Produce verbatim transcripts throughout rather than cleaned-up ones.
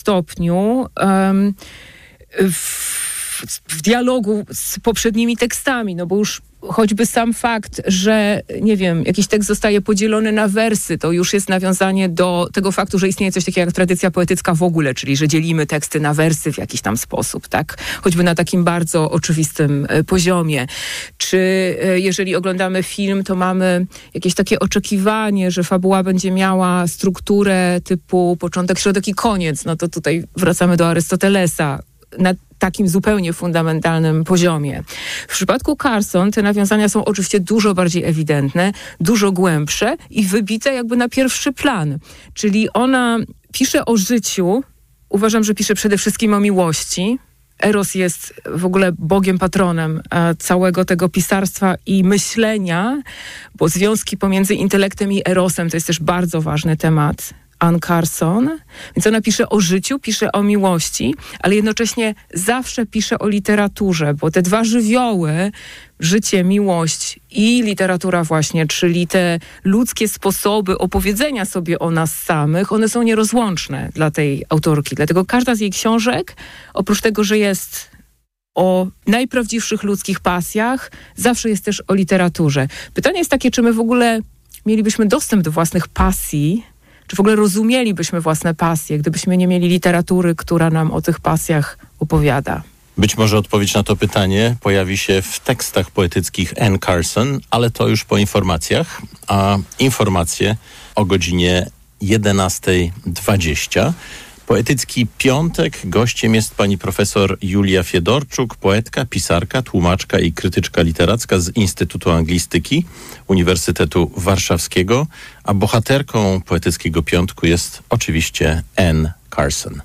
stopniu um, w, w dialogu z poprzednimi tekstami, no bo już choćby sam fakt, że nie wiem, jakiś tekst zostaje podzielony na wersy, to już jest nawiązanie do tego faktu, że istnieje coś takiego jak tradycja poetycka w ogóle, czyli że dzielimy teksty na wersy w jakiś tam sposób, tak? Choćby na takim bardzo oczywistym poziomie. Czy jeżeli oglądamy film, to mamy jakieś takie oczekiwanie, że fabuła będzie miała strukturę typu początek, środek i koniec, no to tutaj wracamy do Arystotelesa. Na takim zupełnie fundamentalnym poziomie. W przypadku Carson te nawiązania są oczywiście dużo bardziej ewidentne, dużo głębsze i wybite jakby na pierwszy plan. Czyli ona pisze o życiu, uważam, że pisze przede wszystkim o miłości. Eros jest w ogóle bogiem patronem całego tego pisarstwa i myślenia, bo związki pomiędzy intelektem i erosem to jest też bardzo ważny temat Anne Carson, więc ona pisze o życiu, pisze o miłości, ale jednocześnie zawsze pisze o literaturze, bo te dwa żywioły, życie, miłość i literatura właśnie, czyli te ludzkie sposoby opowiedzenia sobie o nas samych, one są nierozłączne dla tej autorki. Dlatego każda z jej książek, oprócz tego, że jest o najprawdziwszych ludzkich pasjach, zawsze jest też o literaturze. Pytanie jest takie, czy my w ogóle mielibyśmy dostęp do własnych pasji, czy w ogóle rozumielibyśmy własne pasje, gdybyśmy nie mieli literatury, która nam o tych pasjach opowiada? Być może odpowiedź na to pytanie pojawi się w tekstach poetyckich Anne Carson, ale to już po informacjach. A informacje o godzinie jedenasta dwadzieścia. Poetycki piątek. Gościem jest pani profesor Julia Fiedorczuk, poetka, pisarka, tłumaczka i krytyczka literacka z Instytutu Anglistyki Uniwersytetu Warszawskiego, a bohaterką poetyckiego piątku jest oczywiście Anne Carson.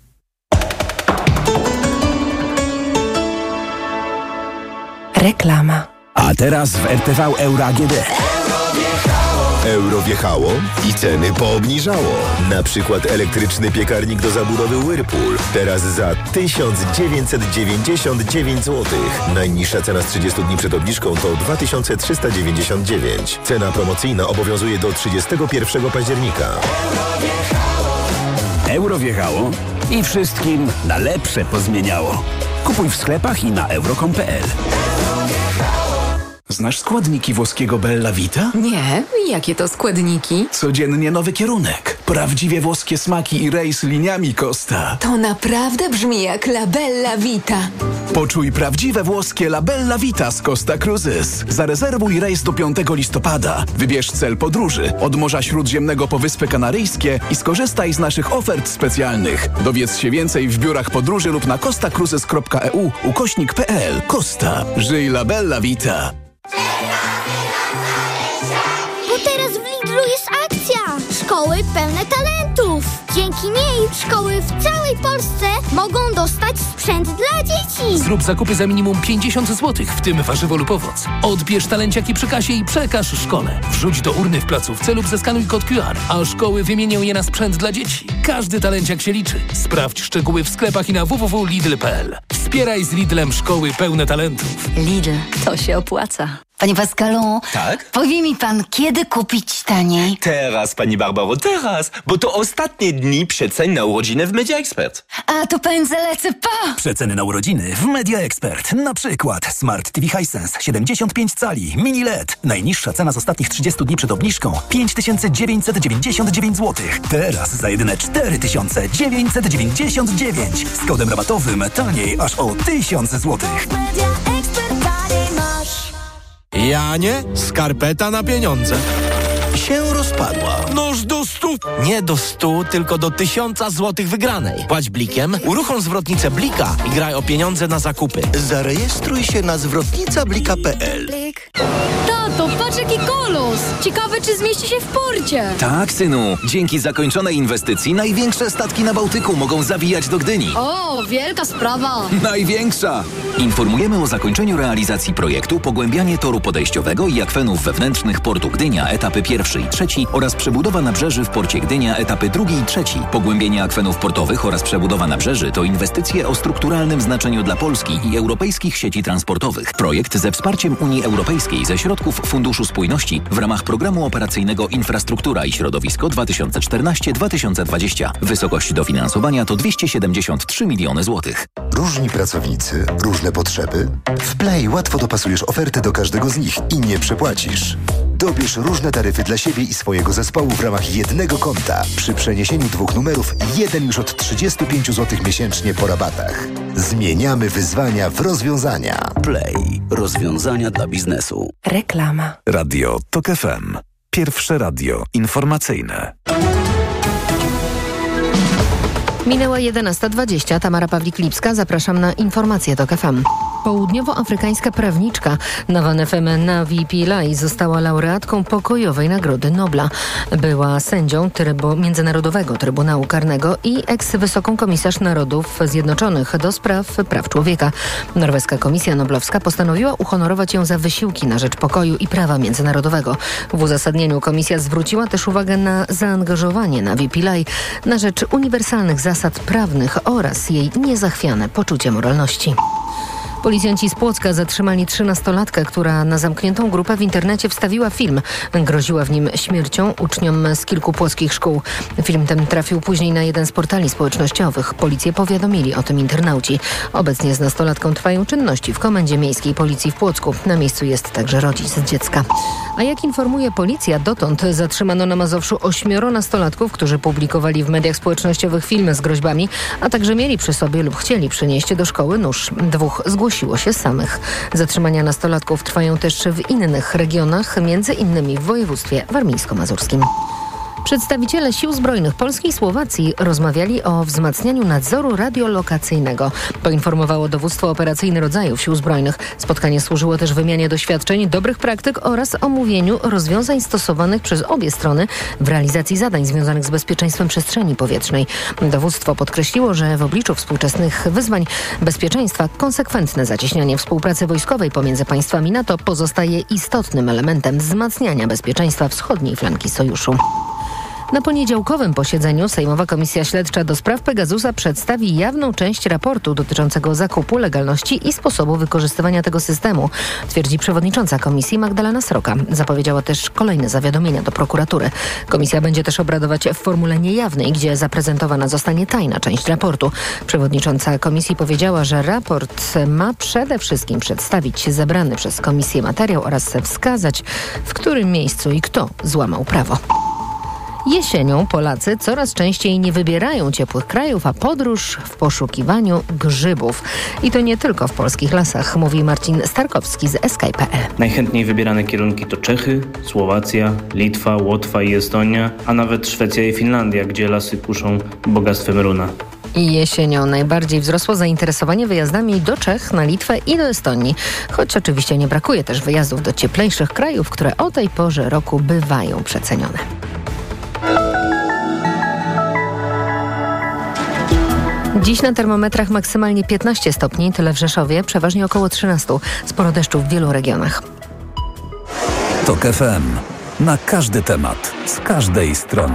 Reklama. A teraz w R T V Euro A G D. Euro wjechało i ceny poobniżało. Na przykład elektryczny piekarnik do zabudowy Whirlpool. Teraz za tysiąc dziewięćset dziewięćdziesiąt dziewięć złotych. Najniższa cena z trzydziestu dni przed obniżką to dwa tysiące trzysta dziewięćdziesiąt dziewięć. Cena promocyjna obowiązuje do trzydziestego pierwszego października. Euro wjechało i wszystkim na lepsze pozmieniało. Kupuj w sklepach i na euro kropka com kropka p l. Znasz składniki włoskiego Bella Vita? Nie, jakie to składniki? Codziennie nowy kierunek. Prawdziwie włoskie smaki i rejs liniami Costa. To naprawdę brzmi jak La Bella Vita. Poczuj prawdziwe włoskie La Bella Vita z Costa Cruises. Zarezerwuj rejs do piątego listopada. Wybierz cel podróży od Morza Śródziemnego po Wyspy Kanaryjskie i skorzystaj z naszych ofert specjalnych. Dowiedz się więcej w biurach podróży lub na costa cruises kropka e u ukośnik p l. Costa. Żyj La Bella Vita. Bo teraz w Lidlu jest akcja! Szkoły pełne talentów! Dzięki niej szkoły w całej Polsce mogą dostać sprzęt dla dzieci! Zrób zakupy za minimum pięćdziesiąt złotych, w tym warzywo lub owoc. Odbierz talenciaki przy kasie i przekaż szkole. Wrzuć do urny w placówce lub zeskanuj kod Q R, a szkoły wymienią je na sprzęt dla dzieci. Każdy talenciak się liczy. Sprawdź szczegóły w sklepach i na w w w kropka lidl kropka p l. Wspieraj z Lidlem szkoły pełne talentów. Lidl, to się opłaca. Panie Pascalu, tak? Powie mi pan, kiedy kupić taniej? Teraz, pani Barbaro, teraz, bo to ostatnie dni przecen na urodziny w Media Expert. A to pędzę lecę pa! Przeceny na urodziny w Media Expert. Na przykład Smart T V Hisense siedemdziesiąt pięć cali, mini L E D. Najniższa cena z ostatnich trzydziestu dni przed obniżką pięć tysięcy dziewięćset dziewięćdziesiąt dziewięć złotych. Teraz za jedyne cztery tysiące dziewięćset dziewięćdziesiąt dziewięć. Z kodem rabatowym taniej aż o tysiąc złotych. Janie, skarpeta na pieniądze. Się rozpadła. Noż do stu. Nie do stu, tylko do tysiąca złotych wygranej. Płać blikiem, uruchom zwrotnicę Blika i graj o pieniądze na zakupy. Zarejestruj się na zwrotnica blika kropka p l. Tato, patrz jaki kolos! Ciekawe, czy zmieści się w porcie. Tak, synu. Dzięki zakończonej inwestycji największe statki na Bałtyku mogą zawijać do Gdyni. O, wielka sprawa. Największa! Informujemy o zakończeniu realizacji projektu pogłębianie toru podejściowego i akwenów wewnętrznych portu Gdynia, etapy pierwszy i trzeci oraz przebudowa nabrzeży w w porcie Gdynia etapy drugi i trzeci. Pogłębienie akwenów portowych oraz przebudowa nabrzeży to inwestycje o strukturalnym znaczeniu dla Polski i europejskich sieci transportowych. Projekt ze wsparciem Unii Europejskiej ze środków Funduszu Spójności w ramach Programu Operacyjnego Infrastruktura i Środowisko dwa tysiące czternaście do dwa tysiące dwudziestego. Wysokość dofinansowania to dwieście siedemdziesiąt trzy miliony złotych. Różni pracownicy, różne potrzeby? W Play łatwo dopasujesz ofertę do każdego z nich i nie przepłacisz. Dobierz różne taryfy dla siebie i swojego zespołu w ramach jednego konta. Przy przeniesieniu dwóch numerów jeden już od trzydzieści pięć złotych miesięcznie po rabatach. Zmieniamy wyzwania w rozwiązania. Play. Rozwiązania dla biznesu. Reklama. Radio TOK F M. Pierwsze radio informacyjne. Minęła jedenasta dwadzieścia. Tamara Pawlik-Lipska. Zapraszam na informacje TOK F M. Południowoafrykańska prawniczka Nawane Feme Navi Pillay została laureatką pokojowej Nagrody Nobla. Była sędzią trybu, Międzynarodowego Trybunału Karnego i eks-wysoką komisarz Narodów Zjednoczonych do spraw praw człowieka. Norweska Komisja Noblowska postanowiła uhonorować ją za wysiłki na rzecz pokoju i prawa międzynarodowego. W uzasadnieniu komisja zwróciła też uwagę na zaangażowanie Navi Pillay na rzecz uniwersalnych zasad prawnych oraz jej niezachwiane poczucie moralności. Policjanci z Płocka zatrzymali trzynastolatkę, która na zamkniętą grupę w internecie wstawiła film. Groziła w nim śmiercią uczniom z kilku płockich szkół. Film ten trafił później na jeden z portali społecznościowych. Policję powiadomili o tym internauci. Obecnie z nastolatką trwają czynności w Komendzie Miejskiej Policji w Płocku. Na miejscu jest także rodzic dziecka. A jak informuje policja, dotąd zatrzymano na Mazowszu ośmioro nastolatków, którzy publikowali w mediach społecznościowych filmy z groźbami, a także mieli przy sobie lub chcieli przynieść do szkoły nóż. Dwóch zgłosiło się samych. Zatrzymania nastolatków trwają też w innych regionach, między innymi w województwie warmińsko-mazurskim. Przedstawiciele Sił Zbrojnych Polski i Słowacji rozmawiali o wzmacnianiu nadzoru radiolokacyjnego. Poinformowało Dowództwo Operacyjne Rodzajów Sił Zbrojnych. Spotkanie służyło też wymianie doświadczeń, dobrych praktyk oraz omówieniu rozwiązań stosowanych przez obie strony w realizacji zadań związanych z bezpieczeństwem przestrzeni powietrznej. Dowództwo podkreśliło, że w obliczu współczesnych wyzwań bezpieczeństwa konsekwentne zacieśnianie współpracy wojskowej pomiędzy państwami NATO pozostaje istotnym elementem wzmacniania bezpieczeństwa wschodniej flanki sojuszu. Na poniedziałkowym posiedzeniu Sejmowa Komisja Śledcza do spraw Pegasusa przedstawi jawną część raportu dotyczącego zakupu, legalności i sposobu wykorzystywania tego systemu, twierdzi przewodnicząca komisji Magdalena Sroka. Zapowiedziała też kolejne zawiadomienia do prokuratury. Komisja będzie też obradować w formule niejawnej, gdzie zaprezentowana zostanie tajna część raportu. Przewodnicząca komisji powiedziała, że raport ma przede wszystkim przedstawić zebrany przez komisję materiał oraz wskazać, w którym miejscu i kto złamał prawo. Jesienią Polacy coraz częściej nie wybierają ciepłych krajów, a podróż w poszukiwaniu grzybów. I to nie tylko w polskich lasach, mówi Marcin Starkowski z Escape kropka pe el. Najchętniej wybierane kierunki to Czechy, Słowacja, Litwa, Łotwa i Estonia, a nawet Szwecja i Finlandia, gdzie lasy kuszą bogactwem runa. I jesienią najbardziej wzrosło zainteresowanie wyjazdami do Czech, na Litwę i do Estonii. Choć oczywiście nie brakuje też wyjazdów do cieplejszych krajów, które o tej porze roku bywają przecenione. Dziś na termometrach maksymalnie piętnaście stopni, tyle w Rzeszowie, przeważnie około trzynaście. Sporo deszczu w wielu regionach. TOK F M. Na każdy temat, z każdej strony.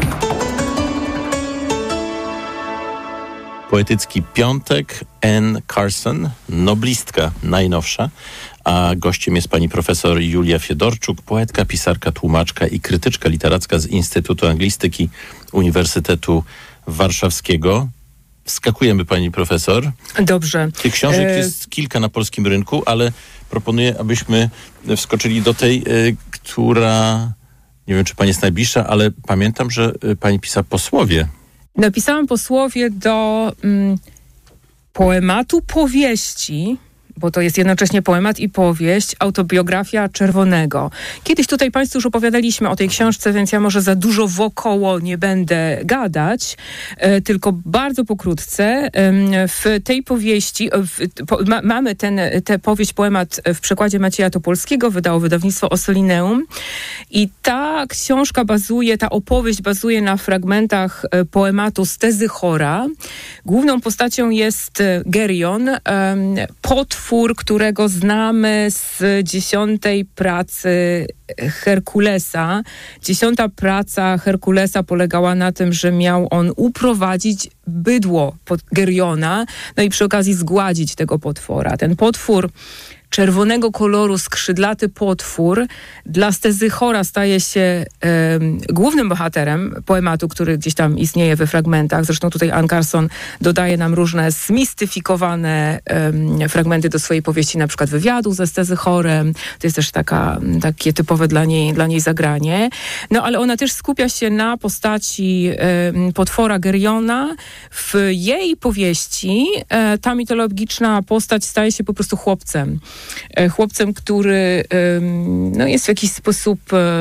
Poetycki piątek. Anne Carson, noblistka najnowsza, a gościem jest pani profesor Julia Fiedorczuk, poetka, pisarka, tłumaczka i krytyczka literacka z Instytutu Anglistyki Uniwersytetu Warszawskiego. Wskakujemy, pani profesor. Dobrze. Tych książek e... jest kilka na polskim rynku, ale proponuję, abyśmy wskoczyli do tej, y, która, nie wiem, czy pani jest najbliższa, ale pamiętam, że y, pani pisała posłowie. Napisałam posłowie do mm, poematu powieści, bo to jest jednocześnie poemat i powieść, autobiografia Czerwonego. Kiedyś tutaj państwu już opowiadaliśmy o tej książce, więc ja może za dużo wokoło nie będę gadać, e, tylko bardzo pokrótce. E, w tej powieści, w, po, ma, mamy ten, tę powieść, poemat w przekładzie Macieja Topolskiego, wydało wydawnictwo Ossolineum i ta książka bazuje, ta opowieść bazuje na fragmentach poematu z Tezy Chora. Główną postacią jest Gerion, e, potwór, potwór, którego znamy z dziesiątej pracy Herkulesa. Dziesiąta praca Herkulesa polegała na tym, że miał on uprowadzić bydło pod Geriona, no i przy okazji zgładzić tego potwora. Ten potwór, czerwonego koloru, skrzydlaty potwór, dla Stezychora staje się e, głównym bohaterem poematu, który gdzieś tam istnieje we fragmentach. Zresztą tutaj Anne Carson dodaje nam różne zmistyfikowane e, fragmenty do swojej powieści, na przykład wywiadu ze Stezychorem. To jest też taka, takie typowe dla niej, dla niej zagranie. No ale ona też skupia się na postaci e, potwora Geriona. W jej powieści e, ta mitologiczna postać staje się po prostu chłopcem. Chłopcem, który no, jest w jakiś sposób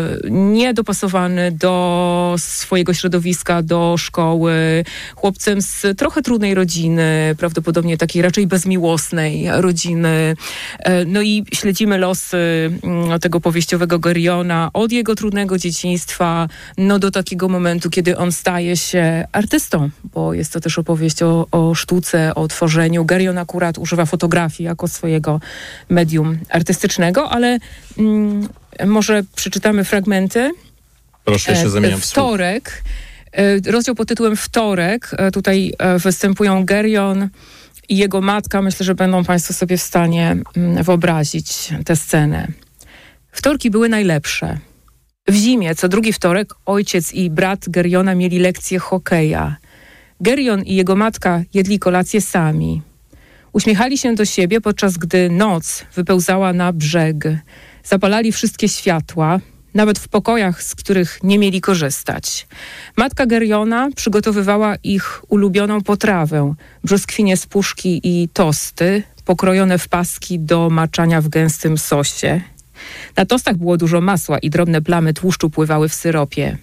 niedopasowany do swojego środowiska, do szkoły. Chłopcem z trochę trudnej rodziny, prawdopodobnie takiej raczej bezmiłosnej rodziny. No i śledzimy losy tego powieściowego Geriona od jego trudnego dzieciństwa no, do takiego momentu, kiedy on staje się artystą, bo jest to też opowieść o, o sztuce, o tworzeniu. Gerion akurat używa fotografii jako swojego medium artystycznego, ale mm, może przeczytamy fragmenty. Proszę, się zamieniam w Wtorek, rozdział pod tytułem Wtorek. Tutaj występują Gerion i jego matka. Myślę, że będą Państwo sobie w stanie wyobrazić tę scenę. Wtorki były najlepsze. W zimie, co drugi wtorek, ojciec i brat Geriona mieli lekcję hokeja. Gerion i jego matka jedli kolację sami. Uśmiechali się do siebie, podczas gdy noc wypełzała na brzeg. Zapalali wszystkie światła, nawet w pokojach, z których nie mieli korzystać. Matka Geriona przygotowywała ich ulubioną potrawę, brzoskwinie z puszki i tosty, pokrojone w paski do maczania w gęstym sosie. Na tostach było dużo masła i drobne plamy tłuszczu pływały w syropie.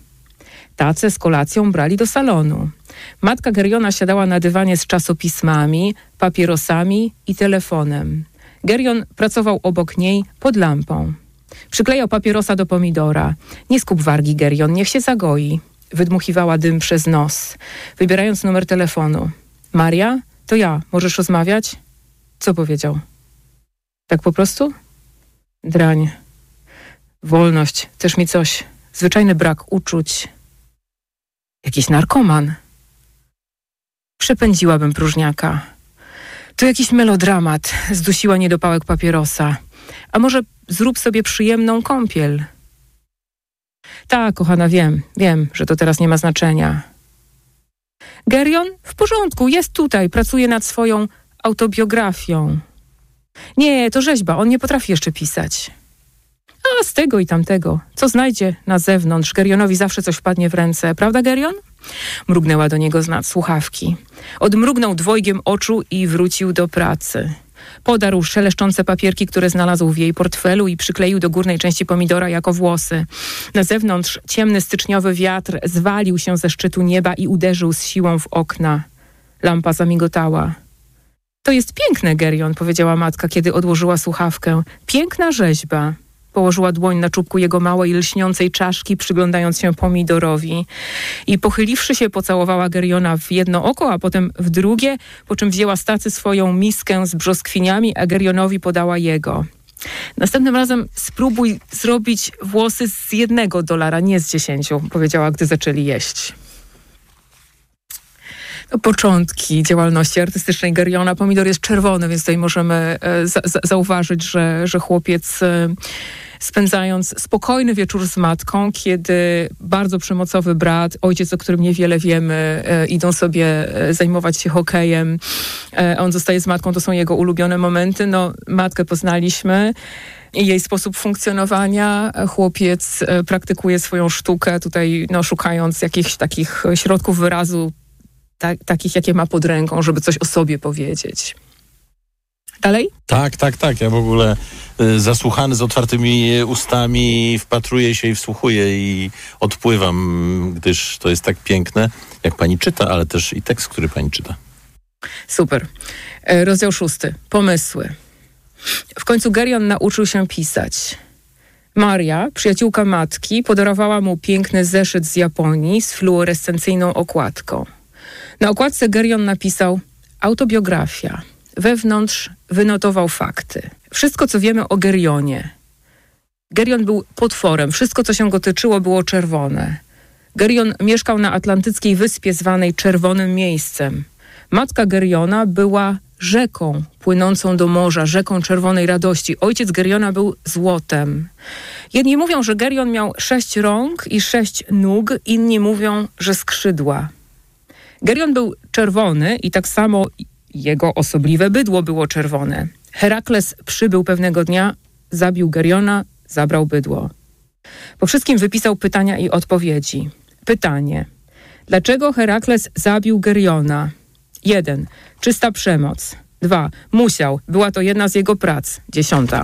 Tacę z kolacją brali do salonu. Matka Geriona siadała na dywanie z czasopismami, papierosami i telefonem. Gerion pracował obok niej pod lampą. Przyklejał papierosa do pomidora. Nie skup wargi, Gerion, niech się zagoi. Wydmuchiwała dym przez nos, wybierając numer telefonu. Maria, to ja, możesz rozmawiać? Co powiedział? Tak po prostu? Drań. Wolność, też mi coś. Zwyczajny brak uczuć. Jakiś narkoman. Przepędziłabym próżniaka. To jakiś melodramat. Zdusiła niedopałek papierosa. A może zrób sobie przyjemną kąpiel? Tak, kochana, wiem. Wiem, że to teraz nie ma znaczenia. Gerion? W porządku, jest tutaj. Pracuje nad swoją autobiografią. Nie, to rzeźba. On nie potrafi jeszcze pisać. A z tego i tamtego. Co znajdzie na zewnątrz? Gerionowi zawsze coś wpadnie w ręce. Prawda, Gerion? Mrugnęła do niego z nad słuchawki. Odmrugnął dwojgiem oczu i wrócił do pracy. Podarł szeleszczące papierki, które znalazł w jej portfelu i przykleił do górnej części pomidora jako włosy. Na zewnątrz ciemny styczniowy wiatr zwalił się ze szczytu nieba i uderzył z siłą w okna. Lampa zamigotała. To jest piękne, Gerion, powiedziała matka, kiedy odłożyła słuchawkę. Piękna rzeźba. Położyła dłoń na czubku jego małej, lśniącej czaszki, przyglądając się pomidorowi. I pochyliwszy się, pocałowała Geriona w jedno oko, a potem w drugie, po czym wzięła z tacy swoją miskę z brzoskwiniami, a Gerionowi podała jego. Następnym razem spróbuj zrobić włosy z jednego dolara, nie z dziesięciu, powiedziała, gdy zaczęli jeść. No, początki działalności artystycznej Geriona. Pomidor jest czerwony, więc tutaj możemy e, za, za, zauważyć, że, że chłopiec e, spędzając spokojny wieczór z matką, kiedy bardzo przemocowy brat, ojciec, o którym niewiele wiemy, e, idą sobie e, zajmować się hokejem. E, on zostaje z matką, to są jego ulubione momenty. No, matkę poznaliśmy i jej sposób funkcjonowania. Chłopiec e, praktykuje swoją sztukę, tutaj no, szukając jakichś takich środków wyrazu, Tak, takich, jakie ma pod ręką, żeby coś o sobie powiedzieć. Dalej? Tak, tak, tak. Ja w ogóle y, zasłuchany z otwartymi ustami wpatruję się i wsłuchuję i odpływam, gdyż to jest tak piękne, jak pani czyta, ale też i tekst, który pani czyta. Super. E, rozdział szósty. Pomysły. W końcu Gerion nauczył się pisać. Maria, przyjaciółka matki, podarowała mu piękny zeszyt z Japonii z fluorescencyjną okładką. Na okładce Gerion napisał autobiografia. wewnątrz wynotował fakty. Wszystko, co wiemy o Gerionie. Gerion był potworem. Wszystko, co się go tyczyło, było czerwone. Gerion mieszkał na atlantyckiej wyspie zwanej Czerwonym Miejscem. Matka Geriona była rzeką płynącą do morza, rzeką czerwonej radości. Ojciec Geriona był złotem. Jedni mówią, że Gerion miał sześć rąk i sześć nóg, inni mówią, że skrzydła. Gerion był czerwony i tak samo jego osobliwe bydło było czerwone. Herakles przybył pewnego dnia, zabił Geriona, zabrał bydło. Po wszystkim wypisał pytania i odpowiedzi. Pytanie. Dlaczego Herakles zabił Geriona? Jeden. Czysta przemoc. Dwa. Musiał. Była to jedna z jego prac. Dziesiąta.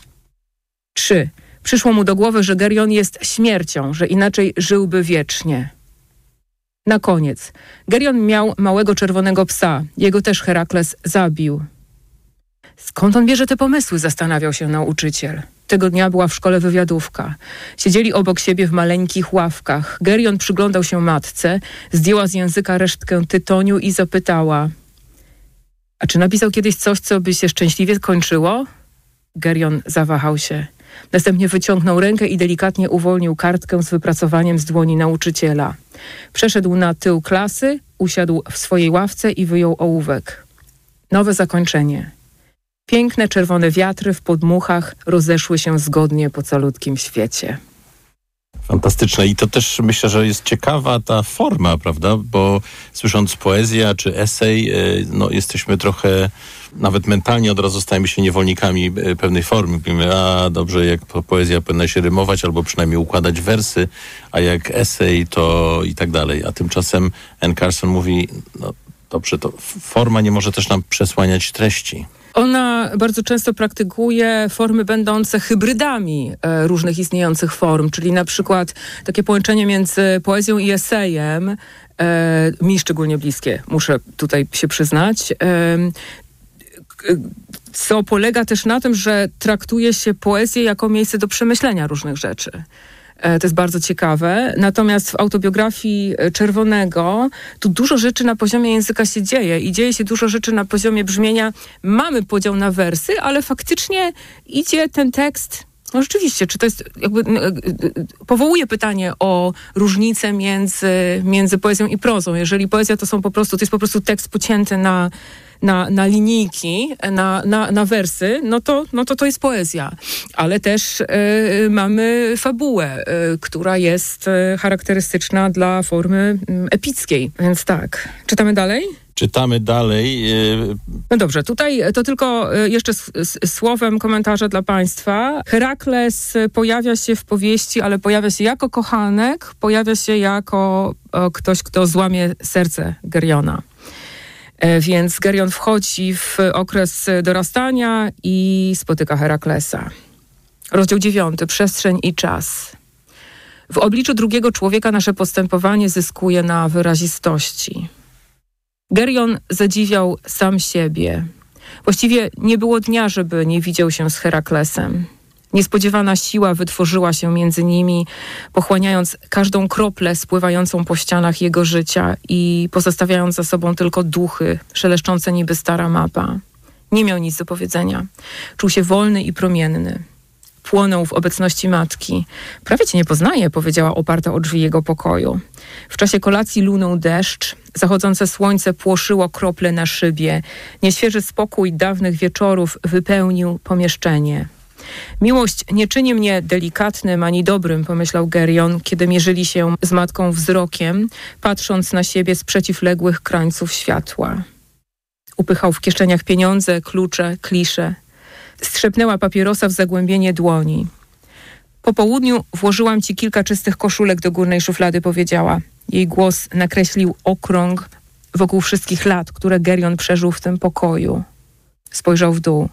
Trzy. Przyszło mu do głowy, że Gerion jest śmiercią, że inaczej żyłby wiecznie. Na koniec. Gerion miał małego czerwonego psa. Jego też Herakles zabił. Skąd on bierze te pomysły? Zastanawiał się nauczyciel. Tego dnia była w szkole wywiadówka. Siedzieli obok siebie w maleńkich ławkach. Gerion przyglądał się matce, zdjęła z języka resztkę tytoniu i zapytała: a czy napisał kiedyś coś, co by się szczęśliwie skończyło? Gerion zawahał się. Następnie wyciągnął rękę i delikatnie uwolnił kartkę z wypracowaniem z dłoni nauczyciela. Przeszedł na tył klasy, usiadł w swojej ławce i wyjął ołówek. Nowe zakończenie. Piękne czerwone wiatry w podmuchach rozeszły się zgodnie po calutkim świecie. Fantastyczne. I to też myślę, że jest ciekawa ta forma, prawda? Bo słysząc poezja czy esej, no jesteśmy trochę, nawet mentalnie od razu stajemy się niewolnikami pewnej formy. Mówimy, a dobrze, jak poezja powinna się rymować albo przynajmniej układać wersy, a jak esej to i tak dalej. A tymczasem N. Carson mówi, no dobrze, to forma nie może też nam przesłaniać treści. Ona bardzo często praktykuje formy będące hybrydami e, różnych istniejących form, czyli na przykład takie połączenie między poezją i esejem, e, mi szczególnie bliskie, muszę tutaj się przyznać, e, co polega też na tym, że traktuje się poezję jako miejsce do przemyślenia różnych rzeczy. To jest bardzo ciekawe. Natomiast w autobiografii Czerwonego tu dużo rzeczy na poziomie języka się dzieje i dzieje się dużo rzeczy na poziomie brzmienia. Mamy podział na wersy, ale faktycznie idzie ten tekst. No rzeczywiście, czy to jest jakby powołuje pytanie o różnicę między, między poezją i prozą. Jeżeli poezja to są po prostu, to jest po prostu tekst pocięty na Na, na linijki, na, na, na wersy, no to, no to to jest poezja. Ale też y, mamy fabułę, y, która jest y, charakterystyczna dla formy y, epickiej. Więc tak. Czytamy dalej? Czytamy dalej. Y... No dobrze, tutaj to tylko y, jeszcze s- s- słowem komentarza dla Państwa. Herakles pojawia się w powieści, ale pojawia się jako kochanek, pojawia się jako o, ktoś, kto złamie serce Geriona. Więc Gerion wchodzi w okres dorastania i spotyka Heraklesa. Rozdział dziewiąty. Przestrzeń i czas. W obliczu drugiego człowieka nasze postępowanie zyskuje na wyrazistości. Gerion zadziwiał sam siebie. Właściwie nie było dnia, żeby nie widział się z Heraklesem. Niespodziewana siła wytworzyła się między nimi, pochłaniając każdą kroplę spływającą po ścianach jego życia i pozostawiając za sobą tylko duchy, szeleszczące niby stara mapa. Nie miał nic do powiedzenia. Czuł się wolny i promienny. Płonął w obecności matki. Prawie cię nie poznaję, powiedziała oparta o drzwi jego pokoju. W czasie kolacji lunął deszcz. Zachodzące słońce płoszyło krople na szybie. Nieświeży spokój dawnych wieczorów wypełnił pomieszczenie. Miłość nie czyni mnie delikatnym ani dobrym, pomyślał Gerion, kiedy mierzyli się z matką wzrokiem, patrząc na siebie z przeciwległych krańców światła. Upychał w kieszeniach pieniądze, klucze, klisze. Strzepnęła papierosa w zagłębienie dłoni. Po południu włożyłam ci kilka czystych koszulek do górnej szuflady, powiedziała. Jej głos nakreślił okrąg wokół wszystkich lat, które Gerion przeżył w tym pokoju. Spojrzał w dół.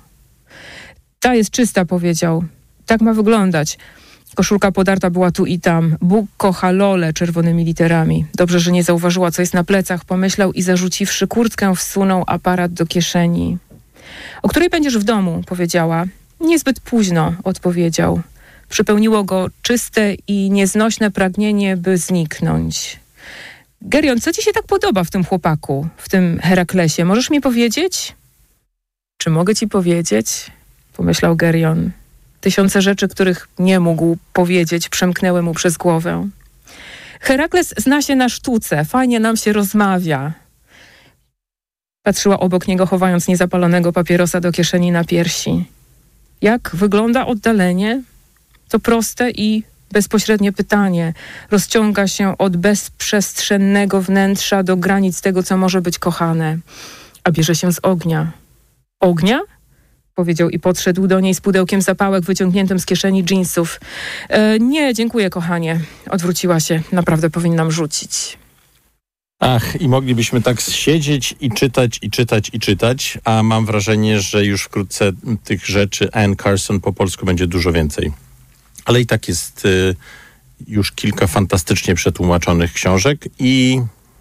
Ta jest czysta, powiedział. Tak ma wyglądać. Koszulka podarta była tu i tam. Bóg kocha Lolę czerwonymi literami. Dobrze, że nie zauważyła, co jest na plecach, pomyślał i zarzuciwszy kurtkę, wsunął aparat do kieszeni. O której będziesz w domu, powiedziała. Niezbyt późno, odpowiedział. Przypełniło go czyste i nieznośne pragnienie, by zniknąć. Gerion, co ci się tak podoba w tym chłopaku, w tym Heraklesie? Możesz mi powiedzieć? Czy mogę ci powiedzieć? Pomyślał Gerion. Tysiące rzeczy, których nie mógł powiedzieć, przemknęły mu przez głowę. Herakles zna się na sztuce, fajnie nam się rozmawia. Patrzyła obok niego, chowając niezapalonego papierosa do kieszeni na piersi. Jak wygląda oddalenie? To proste i bezpośrednie pytanie. Rozciąga się od bezprzestrzennego wnętrza do granic tego, co może być kochane. A bierze się z ognia. Ognia? Powiedział i podszedł do niej z pudełkiem zapałek wyciągniętym z kieszeni dżinsów. E, nie, dziękuję, kochanie. Odwróciła się. Naprawdę powinnam rzucić. Ach, i moglibyśmy tak siedzieć i czytać, i czytać, i czytać, a mam wrażenie, że już wkrótce tych rzeczy Anne Carson po polsku będzie dużo więcej. Ale i tak jest y, już kilka fantastycznie przetłumaczonych książek i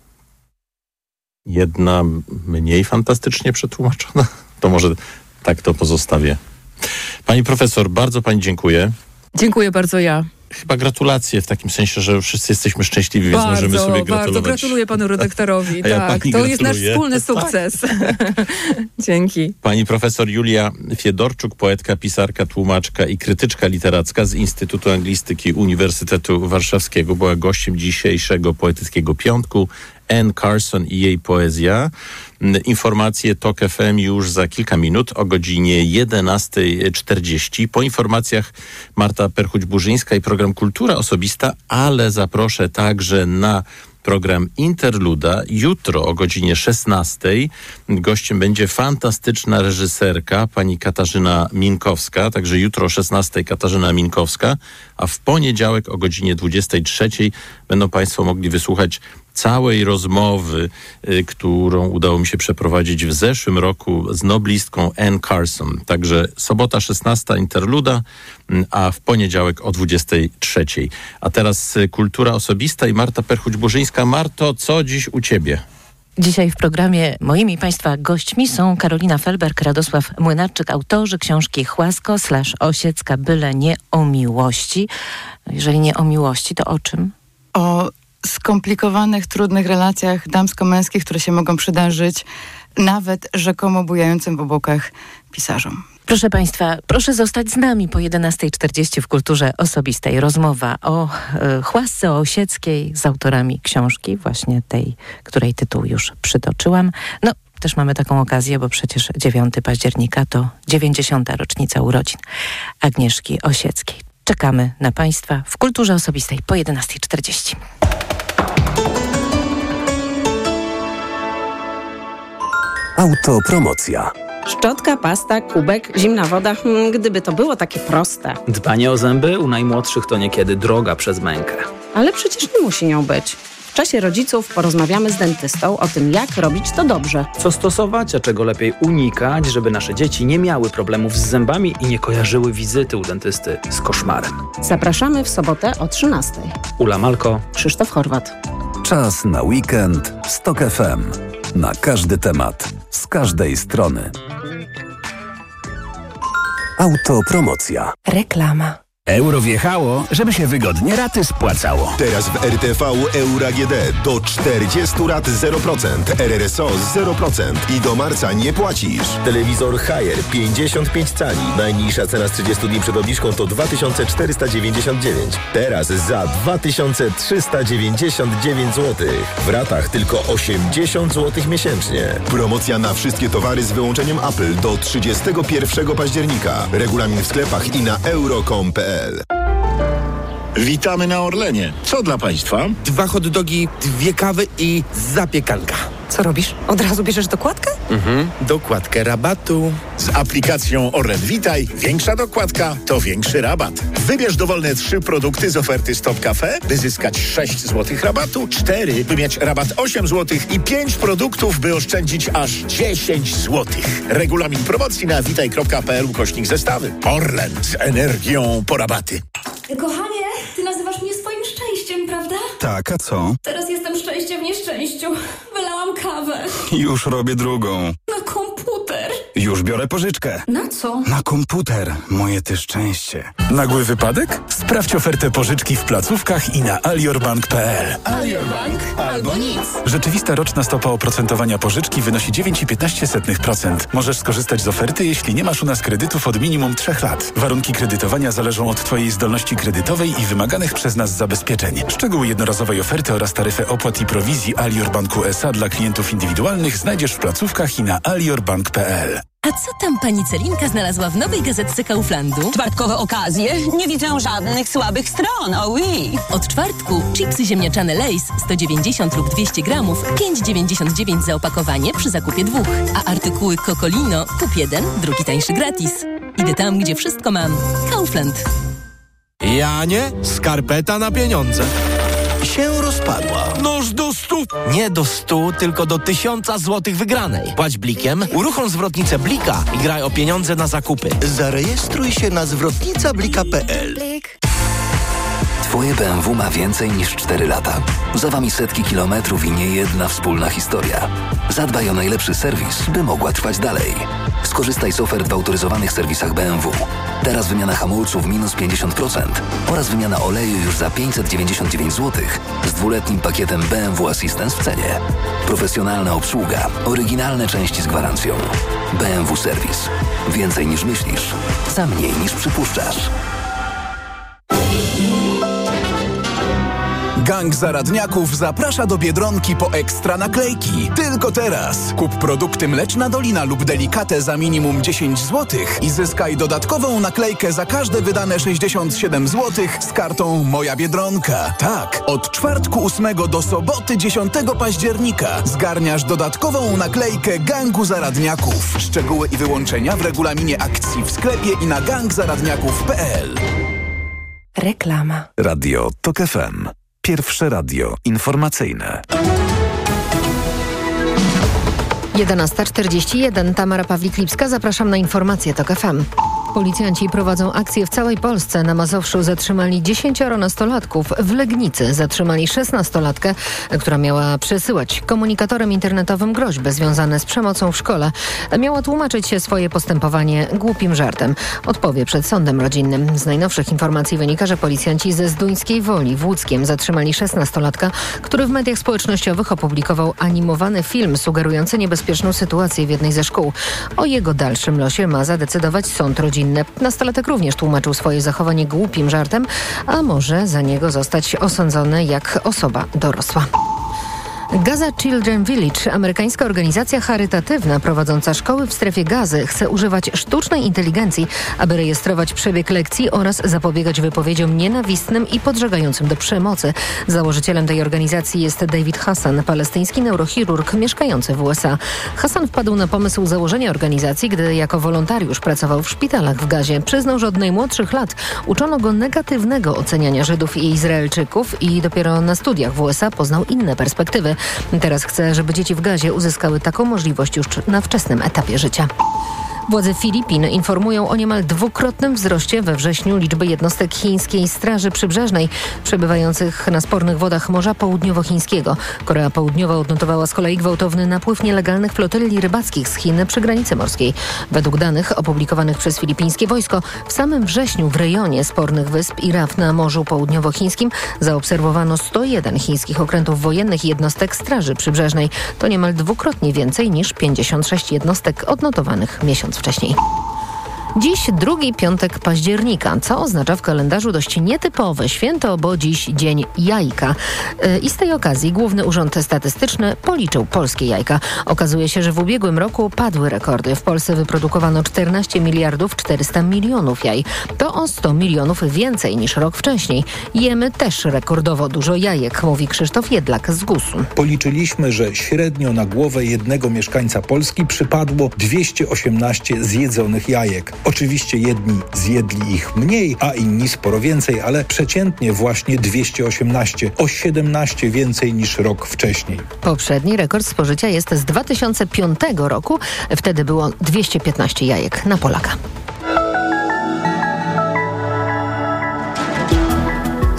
jedna mniej fantastycznie przetłumaczona. To może tak to pozostawię. Pani profesor, bardzo pani dziękuję. Dziękuję bardzo ja. Chyba gratulacje w takim sensie, że wszyscy jesteśmy szczęśliwi, więc bardzo, możemy sobie gratulować. Bardzo gratuluję panu redaktorowi. A ja tak, to gratuluję. jest nasz wspólny sukces. Tak. Dzięki. Pani profesor Julia Fiedorczuk, poetka, pisarka, tłumaczka i krytyczka literacka z Instytutu Anglistyki Uniwersytetu Warszawskiego, była gościem dzisiejszego Poetyckiego Piątku. Anne Carson i jej poezja. Informacje Tok F M już za kilka minut o godzinie jedenasta czterdzieści. Po informacjach Marta Perchuć-Burzyńska i program Kultura Osobista, ale zaproszę także na program Interluda. Jutro o godzinie szesnastej gościem będzie fantastyczna reżyserka, pani Katarzyna Minkowska. Także jutro o szesnastej Katarzyna Minkowska, a w poniedziałek o godzinie dwudziestej trzeciej będą państwo mogli wysłuchać całej rozmowy, y, którą udało mi się przeprowadzić w zeszłym roku z noblistką Anne Carson. Także sobota szesnasta Interluda, y, a w poniedziałek o dwudziestej trzeciej. A teraz y, Kultura Osobista i Marta Perchuć-Burzyńska. Marto, co dziś u ciebie? Dzisiaj w programie moimi Państwa gośćmi są Karolina Felberg, Radosław Młynarczyk, autorzy książki Chłasko slash Osiecka, byle nie o miłości. Jeżeli nie o miłości, to o czym? O skomplikowanych, trudnych relacjach damsko-męskich, które się mogą przydarzyć nawet rzekomo bujającym w obłokach pisarzom. Proszę Państwa, proszę zostać z nami po jedenastej czterdzieści w Kulturze Osobistej. Rozmowa o y, Chłasce Osieckiej z autorami książki, właśnie tej, której tytuł już przytoczyłam. No, też mamy taką okazję, bo przecież dziewiątego października to dziewięćdziesiąta rocznica urodzin Agnieszki Osieckiej. Czekamy na Państwa w Kulturze Osobistej po jedenastej czterdzieści. Autopromocja. Szczotka, pasta, kubek, zimna woda. Hmm, gdyby to było takie proste. Dbanie o zęby u najmłodszych to niekiedy droga przez mękę. Ale przecież nie musi nią być. W czasie rodziców porozmawiamy z dentystą o tym, jak robić to dobrze. Co stosować, a czego lepiej unikać, żeby nasze dzieci nie miały problemów z zębami i nie kojarzyły wizyty u dentysty z koszmarem. Zapraszamy w sobotę o trzynastej. Ula Malko, Krzysztof Horwat. Czas na weekend z Tok F M. Na każdy temat, z każdej strony. Autopromocja. Reklama. Euro wjechało, żeby się wygodnie raty spłacało. Teraz w R T V Euro A G D do czterdziestu rat zero procent, R R S O zero procent i do marca nie płacisz. Telewizor Haier pięćdziesiąt pięć cali. Najniższa cena z trzydziestu dni przed obniżką to dwa tysiące czterysta dziewięćdziesiąt dziewięć. Teraz za dwa tysiące trzysta dziewięćdziesiąt dziewięć złotych. W ratach tylko osiemdziesiąt złotych miesięcznie. Promocja na wszystkie towary z wyłączeniem Apple do trzydziestego pierwszego października. Regulamin w sklepach i na euro kropka com kropka p l. Witamy na Orlenie. Co dla Państwa? Dwa hot dogi, dwie kawy i zapiekanka. Co robisz? Od razu bierzesz dokładkę? Mhm, dokładkę rabatu. Z aplikacją Orlen Witaj większa dokładka to większy rabat. Wybierz dowolne trzy produkty z oferty Stop Cafe, by zyskać sześć złotych rabatu, cztery, by mieć rabat osiem złotych i pięć produktów, by oszczędzić aż dziesięć złotych. Regulamin promocji na witaj kropka p l ukośnik zestawy. Orlen z energią po rabaty. Kochanie, ty nazywasz mnie swoim szczęściem, prawda? Tak, a co? Teraz jestem szczęście w nieszczęściu. Wylałam kawę. Już robię drugą. Na komputer. Już biorę pożyczkę. Na co? Na komputer. Moje ty szczęście. Nagły wypadek? Sprawdź ofertę pożyczki w placówkach i na aliorbank kropka p l. Aliorbank albo nic. Rzeczywista roczna stopa oprocentowania pożyczki wynosi dziewięć i piętnaście procent. Możesz skorzystać z oferty, jeśli nie masz u nas kredytów od minimum trzech lat. Warunki kredytowania zależą od twojej zdolności kredytowej i wymaganych przez nas zabezpieczeń. Szczegóły jednorazowej oferty oraz taryfę opłat i prowizji Alior Banku S A dla klientów indywidualnych znajdziesz w placówkach i na aliorbank kropka p l. A co tam pani Celinka znalazła w nowej gazetce Kauflandu? Czwartkowe okazje? Nie widzę żadnych słabych stron, oh oui. Od czwartku chipsy ziemniaczane Lay's sto dziewięćdziesiąt lub dwieście gramów, pięć dziewięćdziesiąt dziewięć za opakowanie przy zakupie dwóch. A artykuły Cocolino kup jeden, drugi tańszy gratis. Idę tam, gdzie wszystko mam. Kaufland. Janie, skarpeta na pieniądze. Się rozpadła. Noż do stu. Nie do stu, tylko do tysiąca złotych wygranej. Płać blikiem, uruchom zwrotnicę Blika i graj o pieniądze na zakupy. Zarejestruj się na zwrotnica blika kropka p l. Twoje B M W ma więcej niż cztery lata. Za wami setki kilometrów i niejedna wspólna historia. Zadbaj o najlepszy serwis, by mogła trwać dalej. Skorzystaj z ofert w autoryzowanych serwisach B M W. Teraz wymiana hamulców minus pięćdziesiąt procent oraz wymiana oleju już za pięćset dziewięćdziesiąt dziewięć złotych z dwuletnim pakietem B M W Assistance w cenie. Profesjonalna obsługa, oryginalne części z gwarancją. B M W Serwis. Więcej niż myślisz, za mniej niż przypuszczasz. Gang zaradniaków zaprasza do Biedronki po ekstra naklejki. Tylko teraz. Kup produkty Mleczna Dolina lub Delikatę za minimum dziesięć złotych i zyskaj dodatkową naklejkę za każde wydane sześćdziesiąt siedem złotych z kartą Moja Biedronka. Tak, od czwartku ósmego do soboty dziesiątego października zgarniasz dodatkową naklejkę Gangu Zaradniaków. Szczegóły i wyłączenia w regulaminie akcji w sklepie i na gang zaradniaków kropka p l. Reklama. Radio Tok F M. Pierwsze radio informacyjne. jedenasta czterdzieści jeden. Tamara Pawlik-Lipska. Zapraszam na informacje Tok F M. Policjanci prowadzą akcję w całej Polsce. Na Mazowszu zatrzymali dziesięcioro nastolatków. W Legnicy zatrzymali szesnastolatkę, która miała przesyłać komunikatorem internetowym groźby związane z przemocą w szkole. Miała tłumaczyć się swoje postępowanie głupim żartem. Odpowie przed sądem rodzinnym. Z najnowszych informacji wynika, że policjanci ze Zduńskiej Woli w Łódzkiem zatrzymali szesnastolatka, który w mediach społecznościowych opublikował animowany film sugerujący niebezpieczną sytuację w jednej ze szkół. O jego dalszym losie ma zadecydować sąd rodzinny. Nastolatek również tłumaczył swoje zachowanie głupim żartem, a może za niego zostać osądzony jak osoba dorosła. Gaza Children Village, amerykańska organizacja charytatywna prowadząca szkoły w strefie Gazy, chce używać sztucznej inteligencji, aby rejestrować przebieg lekcji oraz zapobiegać wypowiedziom nienawistnym i podżegającym do przemocy. Założycielem tej organizacji jest David Hassan, palestyński neurochirurg mieszkający w U S A. Hassan wpadł na pomysł założenia organizacji, gdy jako wolontariusz pracował w szpitalach w Gazie. Przyznał, że od najmłodszych lat uczono go negatywnego oceniania Żydów i Izraelczyków i dopiero na studiach w U S A poznał inne perspektywy. Teraz chce, żeby dzieci w Gazie uzyskały taką możliwość już na wczesnym etapie życia. Władze Filipin informują o niemal dwukrotnym wzroście we wrześniu liczby jednostek chińskiej Straży Przybrzeżnej przebywających na spornych wodach Morza Południowochińskiego. Korea Południowa odnotowała z kolei gwałtowny napływ nielegalnych flotyli rybackich z Chin przy granicy morskiej. Według danych opublikowanych przez filipińskie wojsko w samym wrześniu w rejonie spornych wysp i raf na Morzu Południowochińskim zaobserwowano sto jeden chińskich okrętów wojennych i jednostek Straży Przybrzeżnej. To niemal dwukrotnie więcej niż pięćdziesiąt sześć jednostek odnotowanych miesiąc wcześniej. Dziś drugi piątek października, co oznacza w kalendarzu dość nietypowe święto, bo dziś Dzień Jajka. I z tej okazji Główny Urząd Statystyczny policzył polskie jajka. Okazuje się, że w ubiegłym roku padły rekordy. W Polsce wyprodukowano czternaście miliardów czterysta milionów jaj. To o sto milionów więcej niż rok wcześniej. Jemy też rekordowo dużo jajek, mówi Krzysztof Jedlak z gusu. Policzyliśmy, że średnio na głowę jednego mieszkańca Polski przypadło dwieście osiemnaście zjedzonych jajek. Oczywiście jedni zjedli ich mniej, a inni sporo więcej, ale przeciętnie właśnie dwieście osiemnaście, o siedemnaście więcej niż rok wcześniej. Poprzedni rekord spożycia jest z dwa tysiące piątego roku. Wtedy było dwieście piętnaście jajek na Polaka.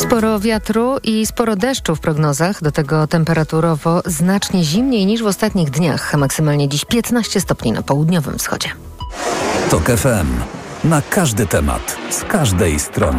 Sporo wiatru i sporo deszczu w prognozach, do tego temperaturowo znacznie zimniej niż w ostatnich dniach. Maksymalnie dziś piętnaście stopni na południowym wschodzie. TOK F M. Na każdy temat, z każdej strony.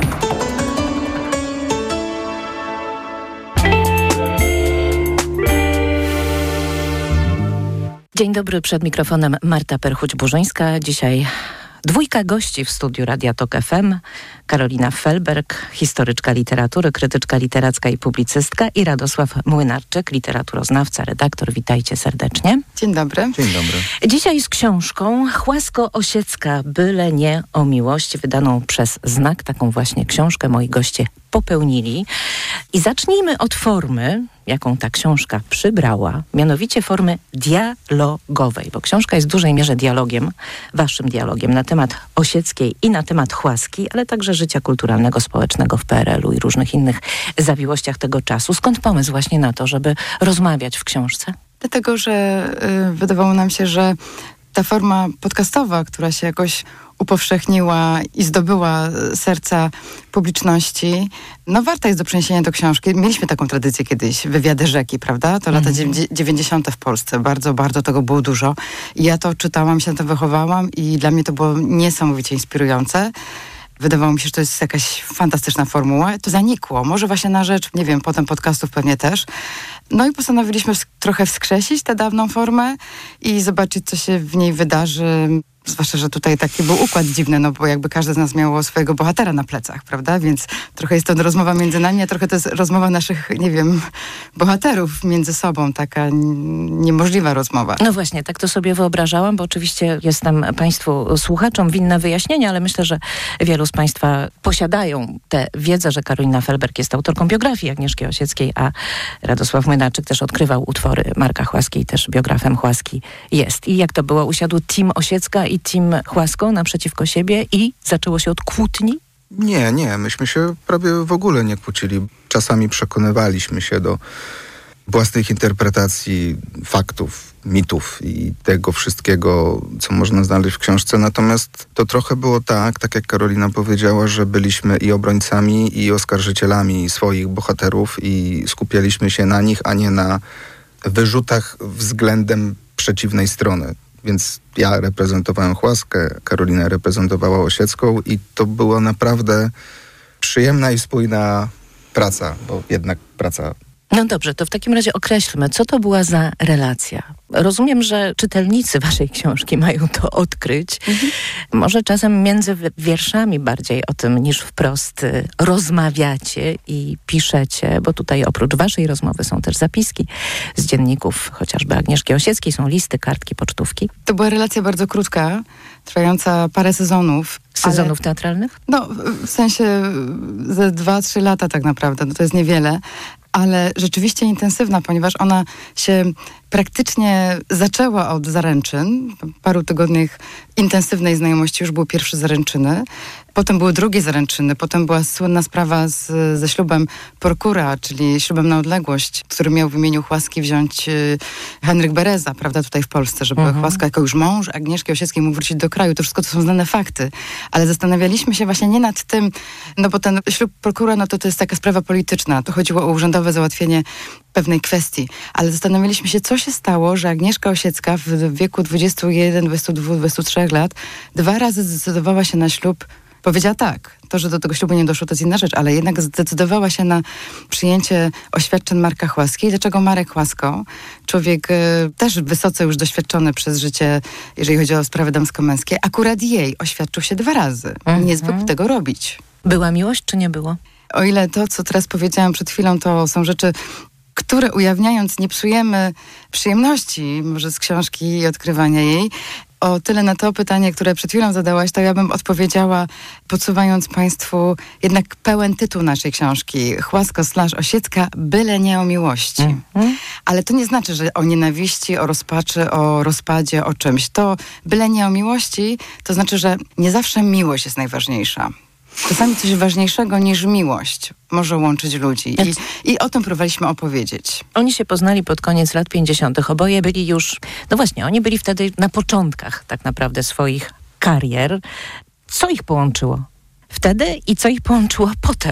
Dzień dobry, przed mikrofonem Marta Perchuć-Burzyńska. Dzisiaj dwójka gości w studiu Radia Tok F M. Karolina Felberg, historyczka literatury, krytyczka literacka i publicystka, i Radosław Młynarczyk, literaturoznawca, redaktor. Witajcie serdecznie. Dzień dobry. Dzień dobry. Dzisiaj z książką Chłasko-Osiecka, byle nie o miłość, wydaną przez Znak. Taką właśnie książkę moi goście popełnili. I zacznijmy od formy, jaką ta książka przybrała, mianowicie formy dialogowej, bo książka jest w dużej mierze dialogiem, waszym dialogiem na temat Osieckiej i na temat Chłaski, ale także życia kulturalnego, społecznego w P R L u i różnych innych zawiłościach tego czasu. Skąd pomysł właśnie na to, żeby rozmawiać w książce? Dlatego, że y, wydawało nam się, że ta forma podcastowa, która się jakoś upowszechniła i zdobyła serca publiczności, no warta jest do przeniesienia do książki. Mieliśmy taką tradycję kiedyś, wywiady rzeki, prawda? To lata mm-hmm. dziewięćdziesiąte w Polsce. Bardzo, bardzo tego było dużo. I ja to czytałam, się na to wychowałam i dla mnie to było niesamowicie inspirujące. Wydawało mi się, że to jest jakaś fantastyczna formuła. To zanikło. Może właśnie na rzecz, nie wiem, potem podcastów pewnie też. No i postanowiliśmy trochę wskrzesić tę dawną formę i zobaczyć, co się w niej wydarzy. Zwłaszcza, że tutaj taki był układ dziwny, no bo jakby każdy z nas miało swojego bohatera na plecach, prawda? Więc trochę jest to rozmowa między nami, a trochę to jest rozmowa naszych, nie wiem, bohaterów między sobą. Taka niemożliwa rozmowa. No właśnie, tak to sobie wyobrażałam, bo oczywiście jestem Państwu słuchaczom winna wyjaśnienia, ale myślę, że wielu z Państwa posiadają tę wiedzę, że Karolina Felberg jest autorką biografii Agnieszki Osieckiej, a Radosław Młynarczyk też odkrywał utwory Marka Chłaski i też biografem Chłaski jest. I jak to było? Usiadł team Osiecka i team Chłasko naprzeciwko siebie i zaczęło się od kłótni? Nie, nie. Myśmy się prawie w ogóle nie kłócili. Czasami przekonywaliśmy się do własnych interpretacji faktów, mitów i tego wszystkiego, co można znaleźć w książce. Natomiast to trochę było tak, tak jak Karolina powiedziała, że byliśmy i obrońcami, i oskarżycielami swoich bohaterów i skupialiśmy się na nich, a nie na wyrzutach względem przeciwnej strony. Więc ja reprezentowałem Chłaskę, Karolina reprezentowała Osiecką i to była naprawdę przyjemna i spójna praca, bo jednak praca. No dobrze, to w takim razie określmy, co to była za relacja. Rozumiem, że czytelnicy waszej książki mają to odkryć. Mhm. Może czasem między wierszami bardziej o tym niż wprost rozmawiacie i piszecie, bo tutaj oprócz waszej rozmowy są też zapiski z dzienników, chociażby Agnieszki Osieckiej, są listy, kartki, pocztówki. To była relacja bardzo krótka, trwająca parę sezonów. Sezonów ale, teatralnych? No, w sensie ze dwa, trzy lata tak naprawdę, no to jest niewiele. Ale rzeczywiście intensywna, ponieważ ona się praktycznie zaczęła od zaręczyn. Paru tygodniach intensywnej znajomości już były pierwsze zaręczyny. Potem były drugie zaręczyny. Potem była słynna sprawa z, ze ślubem prokura, czyli ślubem na odległość, który miał w imieniu Chłaski wziąć y, Henryk Bereza, prawda, tutaj w Polsce, żeby mhm. Chłaska jako już mąż Agnieszki Osieckiej mógł wrócić do kraju. To wszystko to są znane fakty. Ale zastanawialiśmy się właśnie nie nad tym, no bo ten ślub prokura, no to to jest taka sprawa polityczna. To chodziło o urzędowe załatwienie pewnej kwestii. Ale zastanawialiśmy się, co się stało, że Agnieszka Osiecka w wieku dwudziestu jeden, dwudziestu dwóch, dwudziestu trzech lat dwa razy zdecydowała się na ślub. Powiedziała tak. To, że do tego ślubu nie doszło, to jest inna rzecz, ale jednak zdecydowała się na przyjęcie oświadczeń Marka Chłaski. Dlaczego Marek Chłasko, człowiek y, też wysoce już doświadczony przez życie, jeżeli chodzi o sprawy damsko-męskie, akurat jej oświadczył się dwa razy. Mhm. Nie zwykł tego robić. Była miłość, czy nie było? O ile to, co teraz powiedziałam przed chwilą, to są rzeczy, które ujawniając nie psujemy przyjemności może z książki i odkrywania jej. O tyle na to pytanie, które przed chwilą zadałaś, to ja bym odpowiedziała, podsuwając Państwu jednak pełen tytuł naszej książki. Chłasko slash Osiecka, byle nie o miłości. Mm-hmm. Ale to nie znaczy, że o nienawiści, o rozpaczy, o rozpadzie, o czymś. To byle nie o miłości, to znaczy, że nie zawsze miłość jest najważniejsza. Czasami coś ważniejszego niż miłość może łączyć ludzi. I, I o tym próbowaliśmy opowiedzieć. Oni się poznali pod koniec lat pięćdziesiątych. Oboje byli już, no właśnie, oni byli wtedy na początkach tak naprawdę swoich karier. Co ich połączyło wtedy i co ich połączyło potem?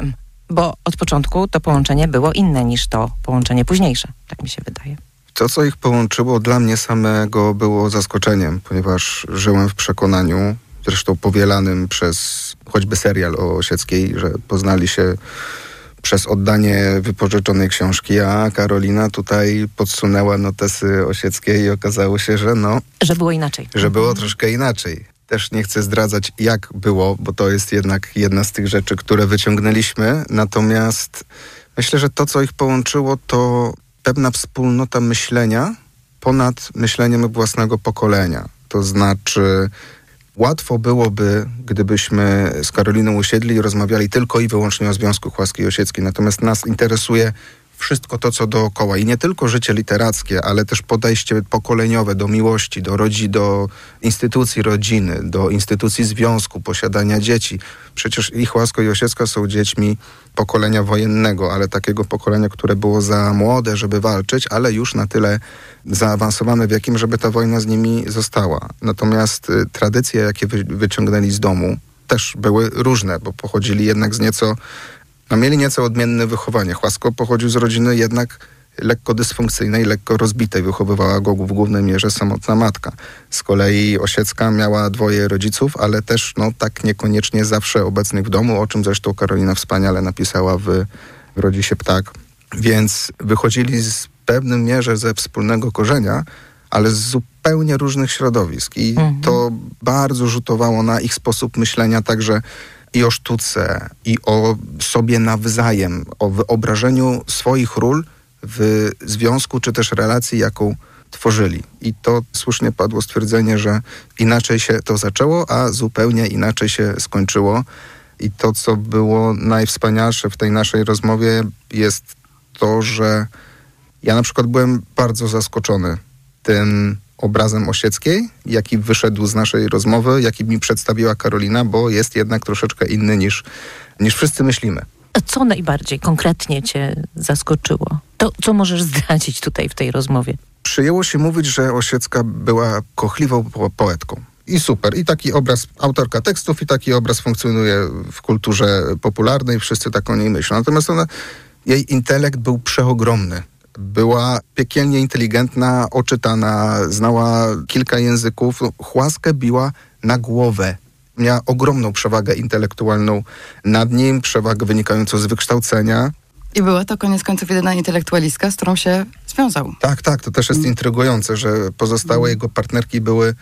Bo od początku to połączenie było inne niż to połączenie późniejsze. Tak mi się wydaje. To, co ich połączyło, dla mnie samego było zaskoczeniem, ponieważ żyłem w przekonaniu, zresztą powielanym przez choćby serial o Osieckiej, że poznali się przez oddanie wypożyczonej książki, a Karolina tutaj podsunęła notesy Osieckiej i okazało się, że no... Że było inaczej. Że było troszkę inaczej. Też nie chcę zdradzać, jak było, bo to jest jednak jedna z tych rzeczy, które wyciągnęliśmy. Natomiast myślę, że to, co ich połączyło, to pewna wspólnota myślenia ponad myśleniem własnego pokolenia. To znaczy, łatwo byłoby, gdybyśmy z Karoliną usiedli i rozmawiali tylko i wyłącznie o Związku Chłaskiej Osieckiej. Natomiast nas interesuje wszystko to, co dookoła. I nie tylko życie literackie, ale też podejście pokoleniowe do miłości, do rodzin, do instytucji rodziny, do instytucji związku, posiadania dzieci. Przecież i Chłasko i Osiecka są dziećmi pokolenia wojennego, ale takiego pokolenia, które było za młode, żeby walczyć, ale już na tyle zaawansowane wiekiem, żeby ta wojna z nimi została. Natomiast y, tradycje, jakie wy, wyciągnęli z domu, też były różne, bo pochodzili jednak z nieco No, mieli nieco odmienne wychowanie. Chłasko pochodził z rodziny jednak lekko dysfunkcyjnej, lekko rozbitej. Wychowywała go w głównej mierze samotna matka. Z kolei Osiecka miała dwoje rodziców, ale też no, tak niekoniecznie zawsze obecnych w domu, o czym zresztą Karolina wspaniale napisała w Rodzi się ptak. Więc wychodzili z pewnym mierze ze wspólnego korzenia, ale z zupełnie różnych środowisk. I mhm. to bardzo rzutowało na ich sposób myślenia, także i o sztuce, i o sobie nawzajem, o wyobrażeniu swoich ról w związku, czy też relacji, jaką tworzyli. I to słusznie padło stwierdzenie, że inaczej się to zaczęło, a zupełnie inaczej się skończyło. I to, co było najwspanialsze w tej naszej rozmowie, jest to, że ja na przykład byłem bardzo zaskoczony tym obrazem Osieckiej, jaki wyszedł z naszej rozmowy, jaki mi przedstawiła Karolina, bo jest jednak troszeczkę inny niż, niż wszyscy myślimy. A co najbardziej konkretnie cię zaskoczyło? To, co możesz zdradzić tutaj w tej rozmowie? Przyjęło się mówić, że Osiecka była kochliwą po- poetką. I super. I taki obraz, autorka tekstów, i taki obraz funkcjonuje w kulturze popularnej. Wszyscy tak o niej myślą. Natomiast ona, jej intelekt był przeogromny. Była piekielnie inteligentna, oczytana, znała kilka języków. Chłaskę biła na głowę. Miała ogromną przewagę intelektualną nad nim, przewagę wynikającą z wykształcenia. I była to koniec końców jedyna intelektualistka, z którą się związał. Tak, tak, to też jest mm. intrygujące, że pozostałe mm. jego partnerki były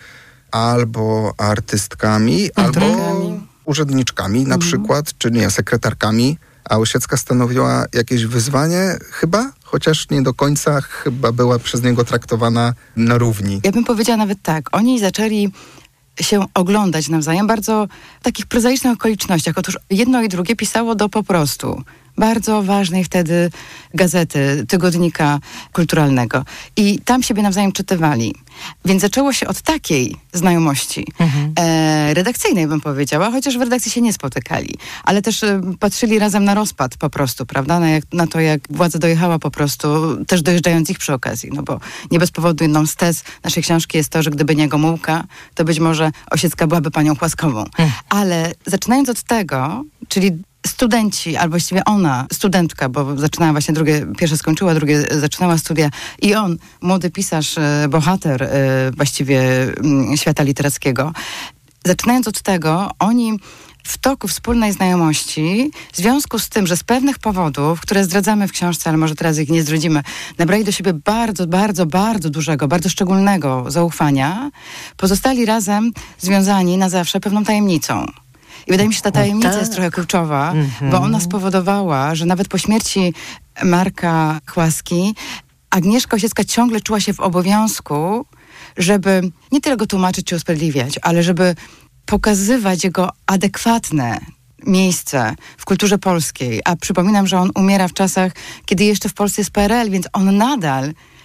albo artystkami, albo urzędniczkami mm. na przykład, czy nie, sekretarkami, a Osiecka stanowiła jakieś wyzwanie chyba, chociaż nie do końca chyba była przez niego traktowana na równi. Ja bym powiedziała nawet tak, oni zaczęli się oglądać nawzajem bardzo w takich prozaicznych okolicznościach. Otóż jedno i drugie pisało do Po prostu. Bardzo ważnej wtedy gazety, tygodnika kulturalnego. I tam siebie nawzajem czytywali. Więc zaczęło się od takiej znajomości mhm. e, redakcyjnej, bym powiedziała, chociaż w redakcji się nie spotykali. Ale też e, patrzyli razem na rozpad po prostu, prawda? Na, jak, na to, jak władza dojechała po prostu, też dojeżdżając ich przy okazji. No bo nie bez powodu jedną z tez naszej książki jest to, że gdyby nie Gomułka, to być może Osiecka byłaby panią Chłaskową. Mhm. Ale zaczynając od tego, czyli studenci, albo właściwie ona, studentka, bo zaczynała właśnie drugie, pierwsze skończyła, drugie zaczynała studia i on, młody pisarz, bohater właściwie świata literackiego. Zaczynając od tego, oni w toku wspólnej znajomości, w związku z tym, że z pewnych powodów, które zdradzamy w książce, ale może teraz ich nie zdradzimy, nabrali do siebie bardzo, bardzo, bardzo dużego, bardzo szczególnego zaufania, pozostali razem związani na zawsze pewną tajemnicą. I wydaje mi się, że ta tajemnica tak. jest trochę kluczowa, mm-hmm. bo ona spowodowała, że nawet po śmierci Marka Chłaski Agnieszka Osiecka ciągle czuła się w obowiązku, żeby nie tyle go tłumaczyć czy usprawiedliwiać, ale żeby pokazywać jego adekwatne miejsce w kulturze polskiej. A przypominam, że on umiera w czasach, kiedy jeszcze w Polsce jest P R L, więc on nadal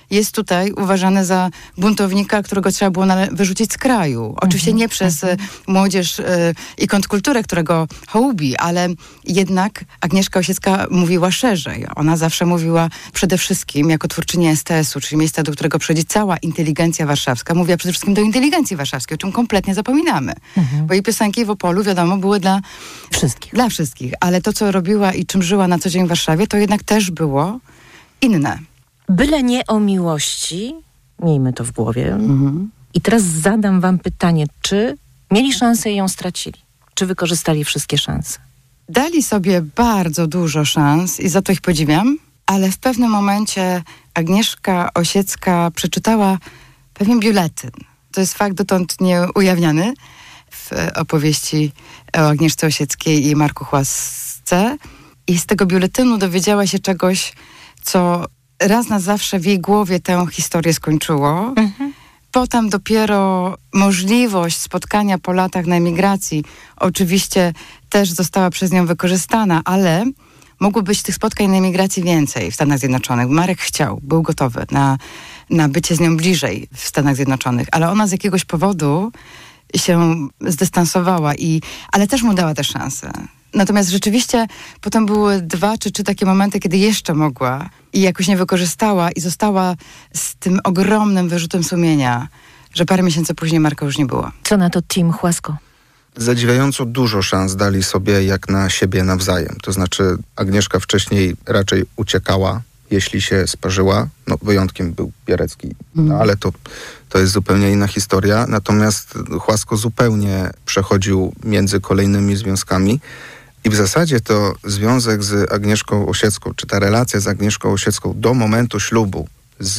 jest tutaj uważany za buntownika, którego trzeba było nale- wyrzucić z kraju. Oczywiście nie przez y, młodzież y, i kontrkulturę, którego hołubi, ale jednak Agnieszka Osiecka mówiła szerzej. Ona zawsze mówiła przede wszystkim jako twórczyni S T S-u, czyli miejsca, do którego przychodzi cała inteligencja warszawska. Mówiła przede wszystkim do inteligencji warszawskiej, o czym kompletnie zapominamy. Mhm. Bo jej piosenki w Opolu, wiadomo, były dla wszystkich. Dla wszystkich. Ale to, co robiła i czym żyła na co dzień w Warszawie, to jednak też było inne. Byle nie o miłości, miejmy to w głowie. Mhm. I teraz zadam wam pytanie, czy mieli szansę i ją stracili? Czy wykorzystali wszystkie szanse? Dali sobie bardzo dużo szans i za to ich podziwiam, ale w pewnym momencie Agnieszka Osiecka przeczytała pewien biuletyn. To jest fakt dotąd nieujawniany w opowieści o Agnieszce Osieckiej i Marku Chłasce. I z tego biuletynu dowiedziała się czegoś, co raz na zawsze w jej głowie tę historię skończyło. Mhm. Potem dopiero możliwość spotkania po latach na emigracji oczywiście też została przez nią wykorzystana, ale mogło być tych spotkań na emigracji więcej w Stanach Zjednoczonych. Marek chciał, był gotowy na, na bycie z nią bliżej w Stanach Zjednoczonych, ale ona z jakiegoś powodu się zdystansowała, i, ale też mu dała tę szansę. Natomiast rzeczywiście potem były dwa czy trzy takie momenty, kiedy jeszcze mogła i jakoś nie wykorzystała i została z tym ogromnym wyrzutem sumienia, że parę miesięcy później Marka już nie było. Co na to Tim Chłasko? Zadziwiająco dużo szans dali sobie jak na siebie nawzajem. To znaczy Agnieszka wcześniej raczej uciekała, jeśli się sparzyła. No wyjątkiem był Pierecki, no, ale to, to jest zupełnie inna historia. Natomiast Chłasko zupełnie przechodził między kolejnymi związkami. I w zasadzie to związek z Agnieszką Osiecką, czy ta relacja z Agnieszką Osiecką do momentu ślubu z,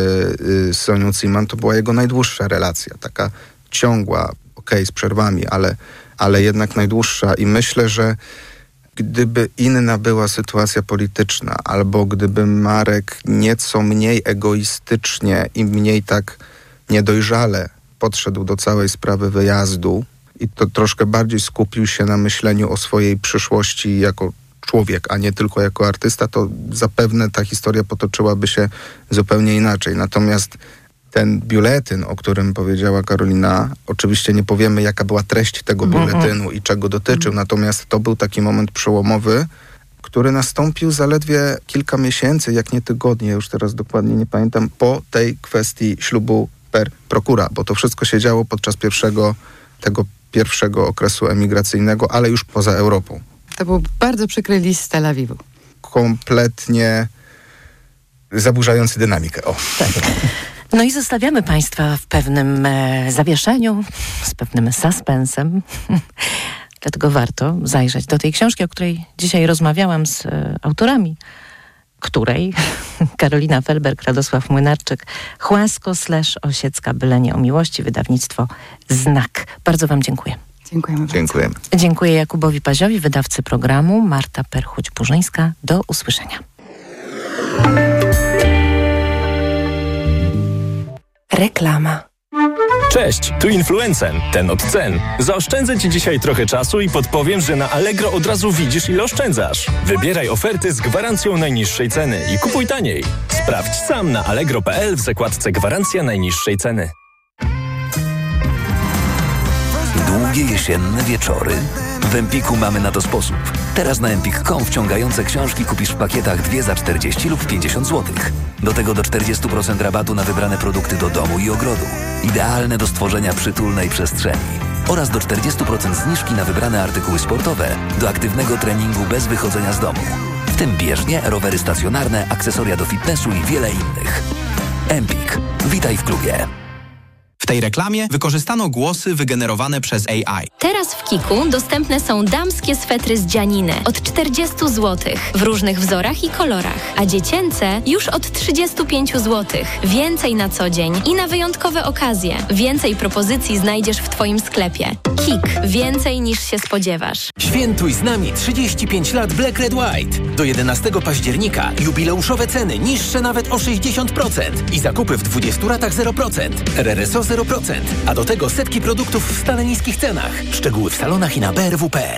z Sonią Ziman, to była jego najdłuższa relacja. Taka ciągła, okej, okay, z przerwami, ale, ale jednak najdłuższa. I myślę, że gdyby inna była sytuacja polityczna, albo gdyby Marek nieco mniej egoistycznie i mniej tak niedojrzale podszedł do całej sprawy wyjazdu i to troszkę bardziej skupił się na myśleniu o swojej przyszłości jako człowiek, a nie tylko jako artysta, to zapewne ta historia potoczyłaby się zupełnie inaczej. Natomiast ten biuletyn, o którym powiedziała Karolina, oczywiście nie powiemy, jaka była treść tego biuletynu i czego dotyczył, natomiast to był taki moment przełomowy, który nastąpił zaledwie kilka miesięcy, jak nie tygodnie, już teraz dokładnie nie pamiętam, po tej kwestii ślubu per procura, bo to wszystko się działo podczas pierwszego, tego pierwszego okresu emigracyjnego, ale już poza Europą. To był bardzo przykry list z Tel Awiwu. Kompletnie zaburzający dynamikę. O. Tak. No i zostawiamy Państwa w pewnym e, zawieszeniu, z pewnym suspensem. Dlatego warto zajrzeć do tej książki, o której dzisiaj rozmawiałam z e, autorami, której Karolina Felberg, Radosław Młynarczyk, Chłasko slash Osiecka, byle nie o miłości, wydawnictwo Znak. Bardzo Wam dziękuję. Dziękujemy bardzo. Dziękujemy. Dziękuję Jakubowi Paziowi, wydawcy programu, Marta Perchuć-Burzyńska. Do usłyszenia. Reklama. Cześć, tu Influencen, ten od cen. Zaoszczędzę Ci dzisiaj trochę czasu i podpowiem, że na Allegro od razu widzisz, ile oszczędzasz. Wybieraj oferty z gwarancją najniższej ceny i kupuj taniej. Sprawdź sam na allegro kropka p l w zakładce Gwarancja najniższej ceny. Długie jesienne wieczory? W Empiku mamy na to sposób. Teraz na empik kropka com wciągające książki kupisz w pakietach dwie za czterdzieści lub pięćdziesiąt złotych. Do tego do czterdzieści procent rabatu na wybrane produkty do domu i ogrodu. Idealne do stworzenia przytulnej przestrzeni. Oraz do czterdzieści procent zniżki na wybrane artykuły sportowe do aktywnego treningu bez wychodzenia z domu. W tym bieżnie, rowery stacjonarne, akcesoria do fitnessu i wiele innych. Empik. Witaj w klubie. W tej reklamie wykorzystano głosy wygenerowane przez A I. Teraz w Kiku dostępne są damskie swetry z dzianiny od czterdzieści złotych w różnych wzorach i kolorach, a dziecięce już od trzydzieści pięć złotych. Więcej na co dzień i na wyjątkowe okazje. Więcej propozycji znajdziesz w Twoim sklepie. Kik. Więcej niż się spodziewasz. Świętuj z nami trzydzieści pięć lat Black Red White. Do jedenastego października jubileuszowe ceny niższe nawet o sześćdziesiąt procent i zakupy w dwudziestu ratach zero procent. R R S O zero procent, a do tego setki produktów w stale niskich cenach. Szczegóły w salonach i na b r w kropka p l.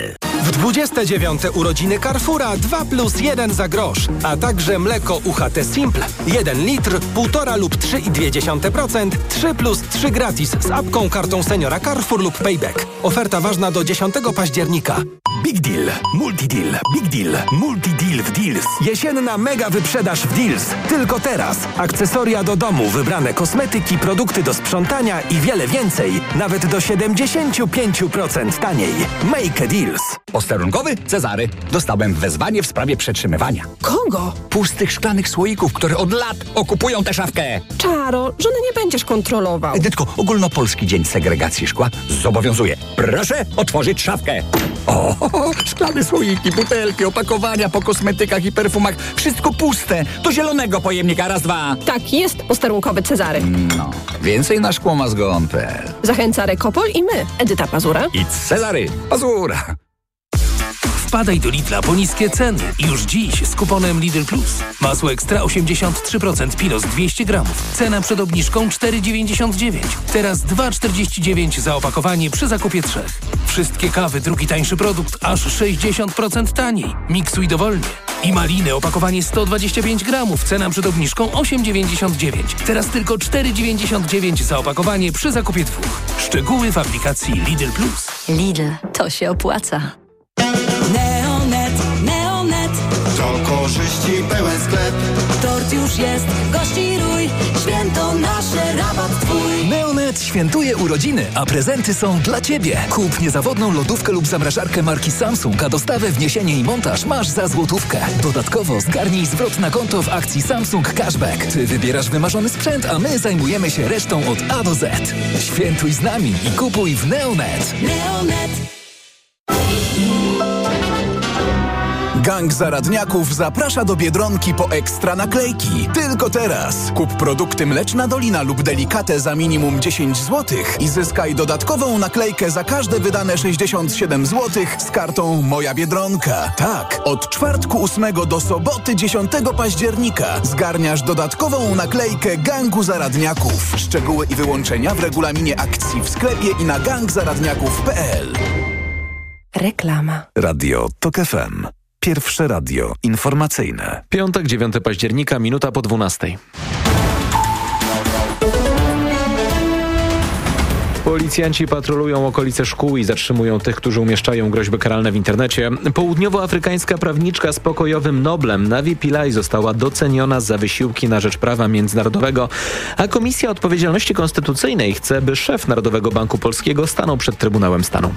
W dwudzieste dziewiąte urodziny Carrefoura dwa plus jeden za grosz, a także mleko U H T Simple jeden litr, półtora lub trzy i dwie dziesiąte procent, trzy plus trzy gratis z apką, kartą seniora Carrefour lub Payback. Oferta ważna do dziesiątego października. Big Deal, Multi Deal, Big Deal, Multi Deal w Deals. Jesienna mega wyprzedaż w Deals. Tylko teraz. Akcesoria do domu, wybrane kosmetyki, produkty do sprzątania i wiele więcej. Nawet do siedemdziesiąt pięć procent taniej. Make a Deals. Posterunkowy Cezary. Dostałem wezwanie w sprawie przetrzymywania. Kogo? Pustych szklanych słoików, które od lat okupują tę szafkę. Czaro, żony nie będziesz kontrolował. Edytko, ogólnopolski dzień segregacji szkła zobowiązuje. Proszę otworzyć szafkę. O, szklane słoiki, butelki, opakowania po kosmetykach i perfumach. Wszystko puste. Do zielonego pojemnika. Raz, dwa. Tak, jest posterunkowy Cezary. No, więcej na szkłomazgon kropka pe el. Zachęca Rekopol i my, Edyta Pazura i Cezary Pazura. Wpadaj do Lidla po niskie ceny. Już dziś z kuponem Lidl Plus. Masło ekstra osiemdziesiąt trzy procent Pilos dwieście gramów. Cena przed obniżką cztery dziewięćdziesiąt dziewięć. Teraz dwa czterdzieści dziewięć za opakowanie przy zakupie trzech. Wszystkie kawy, drugi tańszy produkt, aż sześćdziesiąt procent taniej. Miksuj dowolnie. I maliny, opakowanie sto dwadzieścia pięć gramów. Cena przed obniżką osiem dziewięćdziesiąt dziewięć. Teraz tylko cztery dziewięćdziesiąt dziewięć za opakowanie przy zakupie dwóch. Szczegóły w aplikacji Lidl Plus. Lidl, to się opłaca. Neonet, Neonet. To korzyści pełen sklep. Tort już jest, gości rój. Święto nasze, rabat twój. Neonet świętuje urodziny, a prezenty są dla Ciebie. Kup niezawodną lodówkę lub zamrażarkę marki Samsung, a dostawę, wniesienie i montaż masz za złotówkę. Dodatkowo zgarnij zwrot na konto w akcji Samsung Cashback. Ty wybierasz wymarzony sprzęt, a my zajmujemy się resztą od A do Z. Świętuj z nami i kupuj w Neonet. Neonet. Gang zaradniaków zaprasza do Biedronki po ekstra naklejki. Tylko teraz. Kup produkty Mleczna Dolina lub Delikatę za minimum dziesięć złotych i zyskaj dodatkową naklejkę za każde wydane sześćdziesiąt siedem złotych z kartą Moja Biedronka. Tak, od czwartku ósmego do soboty dziesiątego października zgarniasz dodatkową naklejkę Gangu Zaradniaków. Szczegóły i wyłączenia w regulaminie akcji w sklepie i na gang zaradniaków kropka pe el. Reklama. Radio TOK F M. Pierwsze radio informacyjne. Piątek, dziewiątego października, minuta po dwunastej. Policjanci patrolują okolice szkół i zatrzymują tych, którzy umieszczają groźby karalne w internecie. Południowoafrykańska prawniczka z pokojowym Noblem Navi Pillay została doceniona za wysiłki na rzecz prawa międzynarodowego, a Komisja Odpowiedzialności Konstytucyjnej chce, by szef Narodowego Banku Polskiego stanął przed Trybunałem Stanu.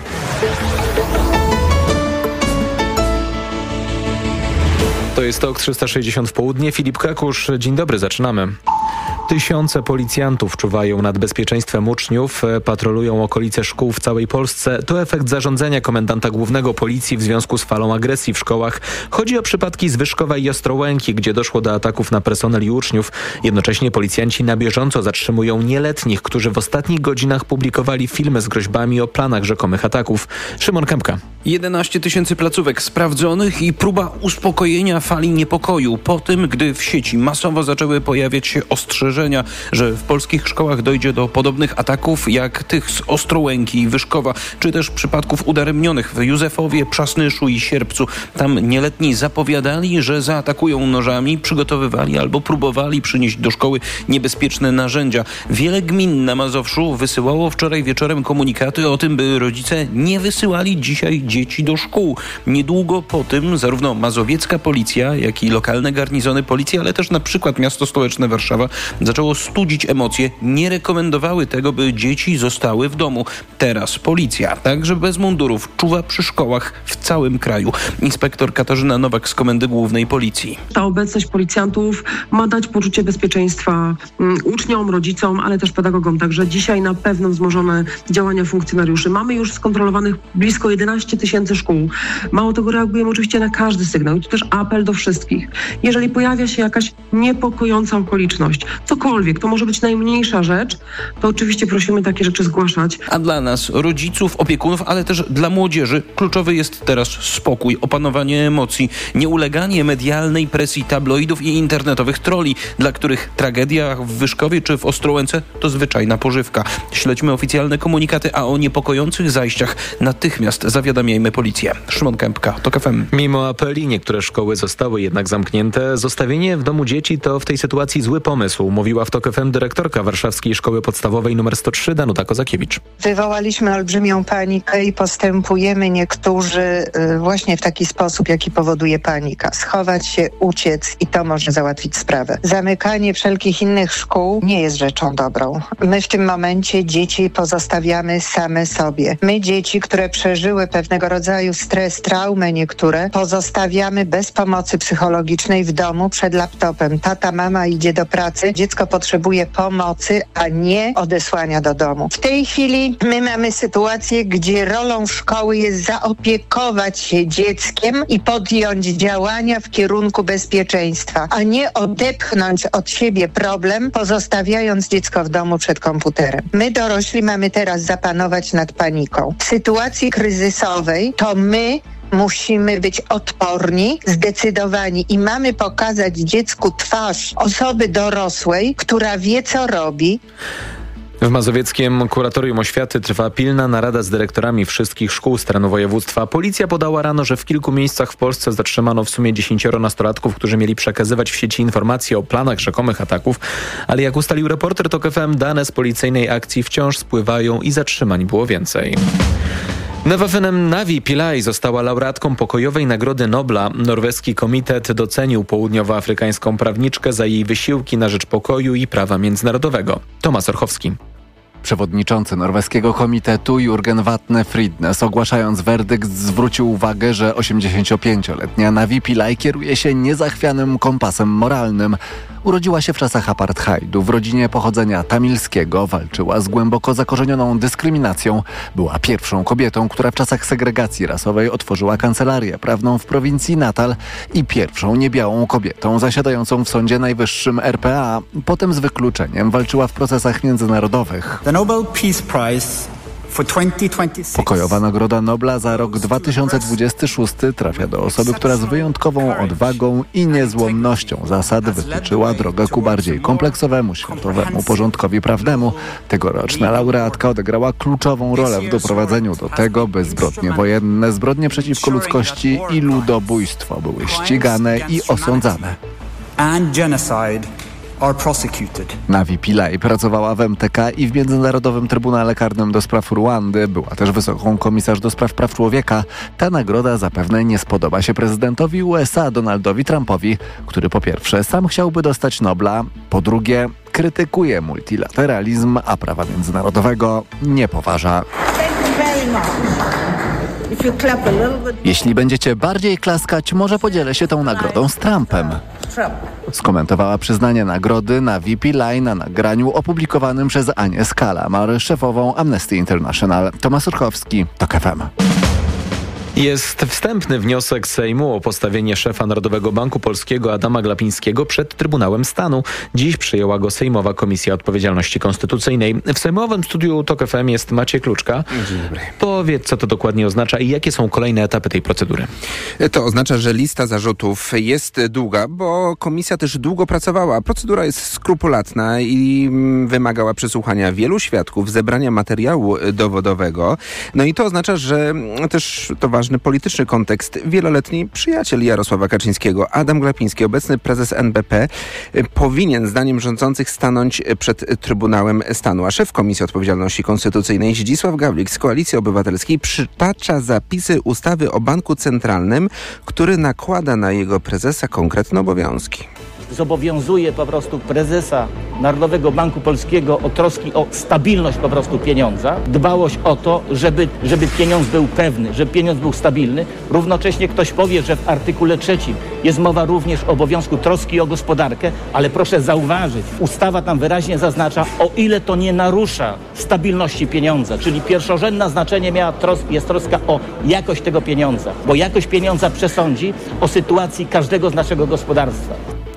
To jest TOK trzysta sześćdziesiąt w południe. Filip Kakusz, dzień dobry, zaczynamy. Tysiące policjantów czuwają nad bezpieczeństwem uczniów, patrolują okolice szkół w całej Polsce. To efekt zarządzenia komendanta głównego policji w związku z falą agresji w szkołach. Chodzi o przypadki z Wyszkowa i Ostrołęki, gdzie doszło do ataków na personel i uczniów. Jednocześnie policjanci na bieżąco zatrzymują nieletnich, którzy w ostatnich godzinach publikowali filmy z groźbami o planach rzekomych ataków. Szymon Kępka. jedenaście tysięcy placówek sprawdzonych i próba uspokojenia fali niepokoju po tym, gdy w sieci masowo zaczęły pojawiać się ostrzeżenia, że w polskich szkołach dojdzie do podobnych ataków jak tych z Ostrołęki i Wyszkowa, czy też przypadków udaremnionych w Józefowie, Przasnyszu i Sierpcu. Tam nieletni zapowiadali, że zaatakują nożami, przygotowywali albo próbowali przynieść do szkoły niebezpieczne narzędzia. Wiele gmin na Mazowszu wysyłało wczoraj wieczorem komunikaty o tym, by rodzice nie wysyłali dzisiaj dzieci do szkół. Niedługo po tym zarówno mazowiecka policja, jak i lokalne garnizony policji, ale też na przykład miasto stołeczne Warszawa zaczęło studzić emocje, nie rekomendowały tego, by dzieci zostały w domu. Teraz policja, także bez mundurów, czuwa przy szkołach w całym kraju. Inspektor Katarzyna Nowak z Komendy Głównej Policji. Ta obecność policjantów ma dać poczucie bezpieczeństwa um, uczniom, rodzicom, ale też pedagogom. Także dzisiaj na pewno wzmożone działania funkcjonariuszy. Mamy już skontrolowanych blisko jedenaście tysięcy szkół. Mało tego, reagujemy oczywiście na każdy sygnał. I tu też apel do wszystkich. Jeżeli pojawia się jakaś niepokojąca okoliczność, cokolwiek cokolwiek, to może być najmniejsza rzecz, to oczywiście prosimy takie rzeczy zgłaszać. A dla nas, rodziców, opiekunów, ale też dla młodzieży, kluczowy jest teraz spokój, opanowanie emocji, nieuleganie medialnej presji tabloidów i internetowych troli, dla których tragedia w Wyszkowie czy w Ostrołęce to zwyczajna pożywka. Śledźmy oficjalne komunikaty, a o niepokojących zajściach natychmiast zawiadamiajmy policję. Szymon Kępka, TOK F M. Mimo apeli niektóre szkoły zostały jednak zamknięte. Zostawienie w domu dzieci to w tej sytuacji zły pomysł, mówiła w TOK F M dyrektorka Warszawskiej Szkoły Podstawowej nr sto trzy Danuta Kozakiewicz. Wywołaliśmy olbrzymią panikę i postępujemy niektórzy y, właśnie w taki sposób, jaki powoduje panika. Schować się, uciec i to może załatwić sprawę. Zamykanie wszelkich innych szkół nie jest rzeczą dobrą. My w tym momencie dzieci pozostawiamy same sobie. My dzieci, które przeżyły pewnego rodzaju stres, traumę niektóre, pozostawiamy bez pomocy psychologicznej w domu przed laptopem. Tata, mama idzie do pracy, dziecko potrzebuje pomocy, a nie odesłania do domu. W tej chwili my mamy sytuację, gdzie rolą szkoły jest zaopiekować się dzieckiem i podjąć działania w kierunku bezpieczeństwa, a nie odepchnąć od siebie problem, pozostawiając dziecko w domu przed komputerem. My dorośli mamy teraz zapanować nad paniką. W sytuacji kryzysowej to my musimy być odporni, zdecydowani i mamy pokazać dziecku twarz osoby dorosłej, która wie, co robi. W mazowieckim kuratorium oświaty trwa pilna narada z dyrektorami wszystkich szkół z terenu województwa. Policja podała rano, że w kilku miejscach w Polsce zatrzymano w sumie dziesięcioro nastolatków, którzy mieli przekazywać w sieci informacje o planach rzekomych ataków, ale jak ustalił reporter TOK F M, dane z policyjnej akcji wciąż spływają i zatrzymań było więcej. Nevafinem Navi Pillay została laureatką pokojowej Nagrody Nobla. Norweski komitet docenił południowoafrykańską prawniczkę za jej wysiłki na rzecz pokoju i prawa międzynarodowego. Tomasz Orchowski. Przewodniczący norweskiego komitetu Jürgen Vatne Fridnes, ogłaszając werdykt, zwrócił uwagę, że osiemdziesięciopięcioletnia Navi Pillay kieruje się niezachwianym kompasem moralnym. Urodziła się w czasach apartheidu w rodzinie pochodzenia tamilskiego, walczyła z głęboko zakorzenioną dyskryminacją. Była pierwszą kobietą, która w czasach segregacji rasowej otworzyła kancelarię prawną w prowincji Natal i pierwszą niebiałą kobietą zasiadającą w Sądzie Najwyższym R P A. Potem z wykluczeniem walczyła w procesach międzynarodowych. The Nobel Peace Prize for twenty twenty-six. Pokojowa Nagroda Nobla za rok dwa tysiące dwudziesty szósty trafia do osoby, która z wyjątkową odwagą i niezłomnością zasad wytyczyła drogę ku bardziej kompleksowemu światowemu porządkowi prawnemu. Tegoroczna laureatka odegrała kluczową rolę w doprowadzeniu do tego, by zbrodnie wojenne, zbrodnie przeciwko ludzkości i ludobójstwo były ścigane i osądzane. And genocide are prosecuted. Navi Pillay pracowała w M T K i w Międzynarodowym Trybunale Karnym do spraw Ruandy. Była też wysoką komisarz do spraw praw człowieka. Ta nagroda zapewne nie spodoba się prezydentowi U S A Donaldowi Trumpowi, który po pierwsze sam chciałby dostać Nobla, po drugie krytykuje multilateralizm, a prawa międzynarodowego nie poważa. Jeśli będziecie bardziej klaskać, może podzielę się tą nagrodą z Trumpem. Skomentowała przyznanie nagrody Navi Pillay na nagraniu opublikowanym przez Anię Skalamar, szefową Amnesty International. Tomasz Urchowski, TOK F M. Jest wstępny wniosek Sejmu o postawienie szefa Narodowego Banku Polskiego Adama Glapińskiego przed Trybunałem Stanu. Dziś przyjęła go Sejmowa Komisja Odpowiedzialności Konstytucyjnej. W sejmowym studiu TOK F M jest Maciej Kluczka. Dzień dobry. Powiedz, co to dokładnie oznacza i jakie są kolejne etapy tej procedury. To oznacza, że lista zarzutów jest długa, bo komisja też długo pracowała. Procedura jest skrupulatna i wymagała przesłuchania wielu świadków, zebrania materiału dowodowego. No i to oznacza, że też to ważny polityczny kontekst. Wieloletni przyjaciel Jarosława Kaczyńskiego, Adam Glapiński, obecny prezes N B P, powinien zdaniem rządzących stanąć przed Trybunałem Stanu. A szef Komisji Odpowiedzialności Konstytucyjnej Zdzisław Gawlik z Koalicji Obywatelskiej przytacza zapisy ustawy o Banku Centralnym, który nakłada na jego prezesa konkretne obowiązki. Zobowiązuje po prostu prezesa Narodowego Banku Polskiego o troski o stabilność po prostu pieniądza, dbałość o to, żeby, żeby pieniądz był pewny, żeby pieniądz był stabilny. Równocześnie ktoś powie, że w artykule trzecim jest mowa również o obowiązku troski o gospodarkę, ale proszę zauważyć, ustawa tam wyraźnie zaznacza, o ile to nie narusza stabilności pieniądza, czyli pierwszorzędne znaczenie miała tros- jest troska o jakość tego pieniądza, bo jakość pieniądza przesądzi o sytuacji każdego z naszego gospodarstwa.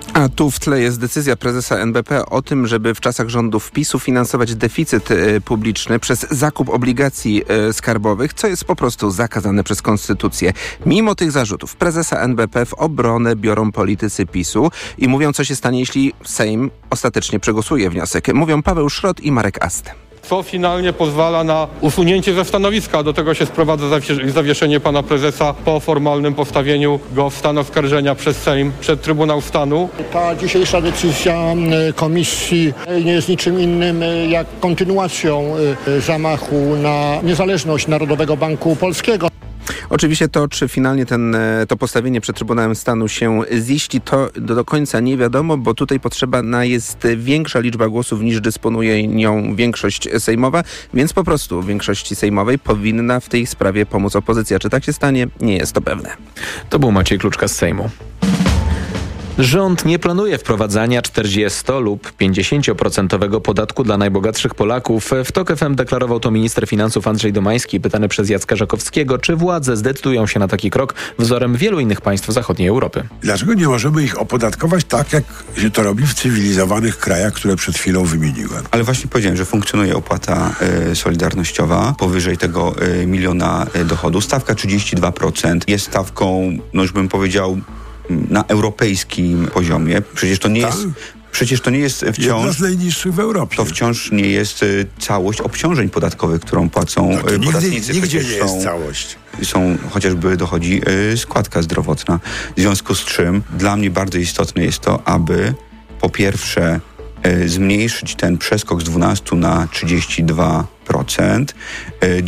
A tu w tle jest decyzja prezesa N B P o tym, żeby w czasach rządów PiSu finansować deficyt y, publiczny przez zakup obligacji y, skarbowych, co jest po prostu zakazane przez konstytucję. Mimo tych zarzutów prezesa N B P w obronę biorą politycy PiSu i mówią, co się stanie, jeśli Sejm ostatecznie przegłosuje wniosek. Mówią Paweł Szrot i Marek Ast. Co finalnie pozwala na usunięcie ze stanowiska. Do tego się sprowadza zawieszenie pana prezesa po formalnym postawieniu go w stan oskarżenia przez Sejm przed Trybunał Stanu. Ta dzisiejsza decyzja komisji nie jest niczym innym jak kontynuacją zamachu na niezależność Narodowego Banku Polskiego. Oczywiście to, czy finalnie ten, to postawienie przed Trybunałem Stanu się ziści, to do, do końca nie wiadomo, bo tutaj potrzebna jest większa liczba głosów niż dysponuje nią większość sejmowa, więc po prostu w większości sejmowej powinna w tej sprawie pomóc opozycja. Czy tak się stanie? Nie jest to pewne. To był Maciej Kluczka z Sejmu. Rząd nie planuje wprowadzania czterdziesto lub pięćdziesiąt procent podatku dla najbogatszych Polaków. W TOK F M deklarował to minister finansów Andrzej Domański, pytany przez Jacka Żakowskiego, czy władze zdecydują się na taki krok wzorem wielu innych państw zachodniej Europy. Dlaczego nie możemy ich opodatkować tak, jak się to robi w cywilizowanych krajach, które przed chwilą wymieniłem? Ale właśnie powiedziałem, że funkcjonuje opłata y, solidarnościowa powyżej tego y, miliona y, dochodu. Stawka trzydzieści dwa procent jest stawką, no już bym powiedział, na europejskim poziomie. Przecież to nie tak? jest... Przecież to nie jest wciąż... Jedna z najniższych w Europie. To wciąż nie jest y, całość obciążeń podatkowych, którą płacą no to y, nigdy, podatnicy. Nigdzie nie są, jest całość. Są, chociażby dochodzi y, składka zdrowotna. W związku z czym dla mnie bardzo istotne jest to, aby po pierwsze y, zmniejszyć ten przeskok z dwunastu na trzydzieści dwa procent. Y,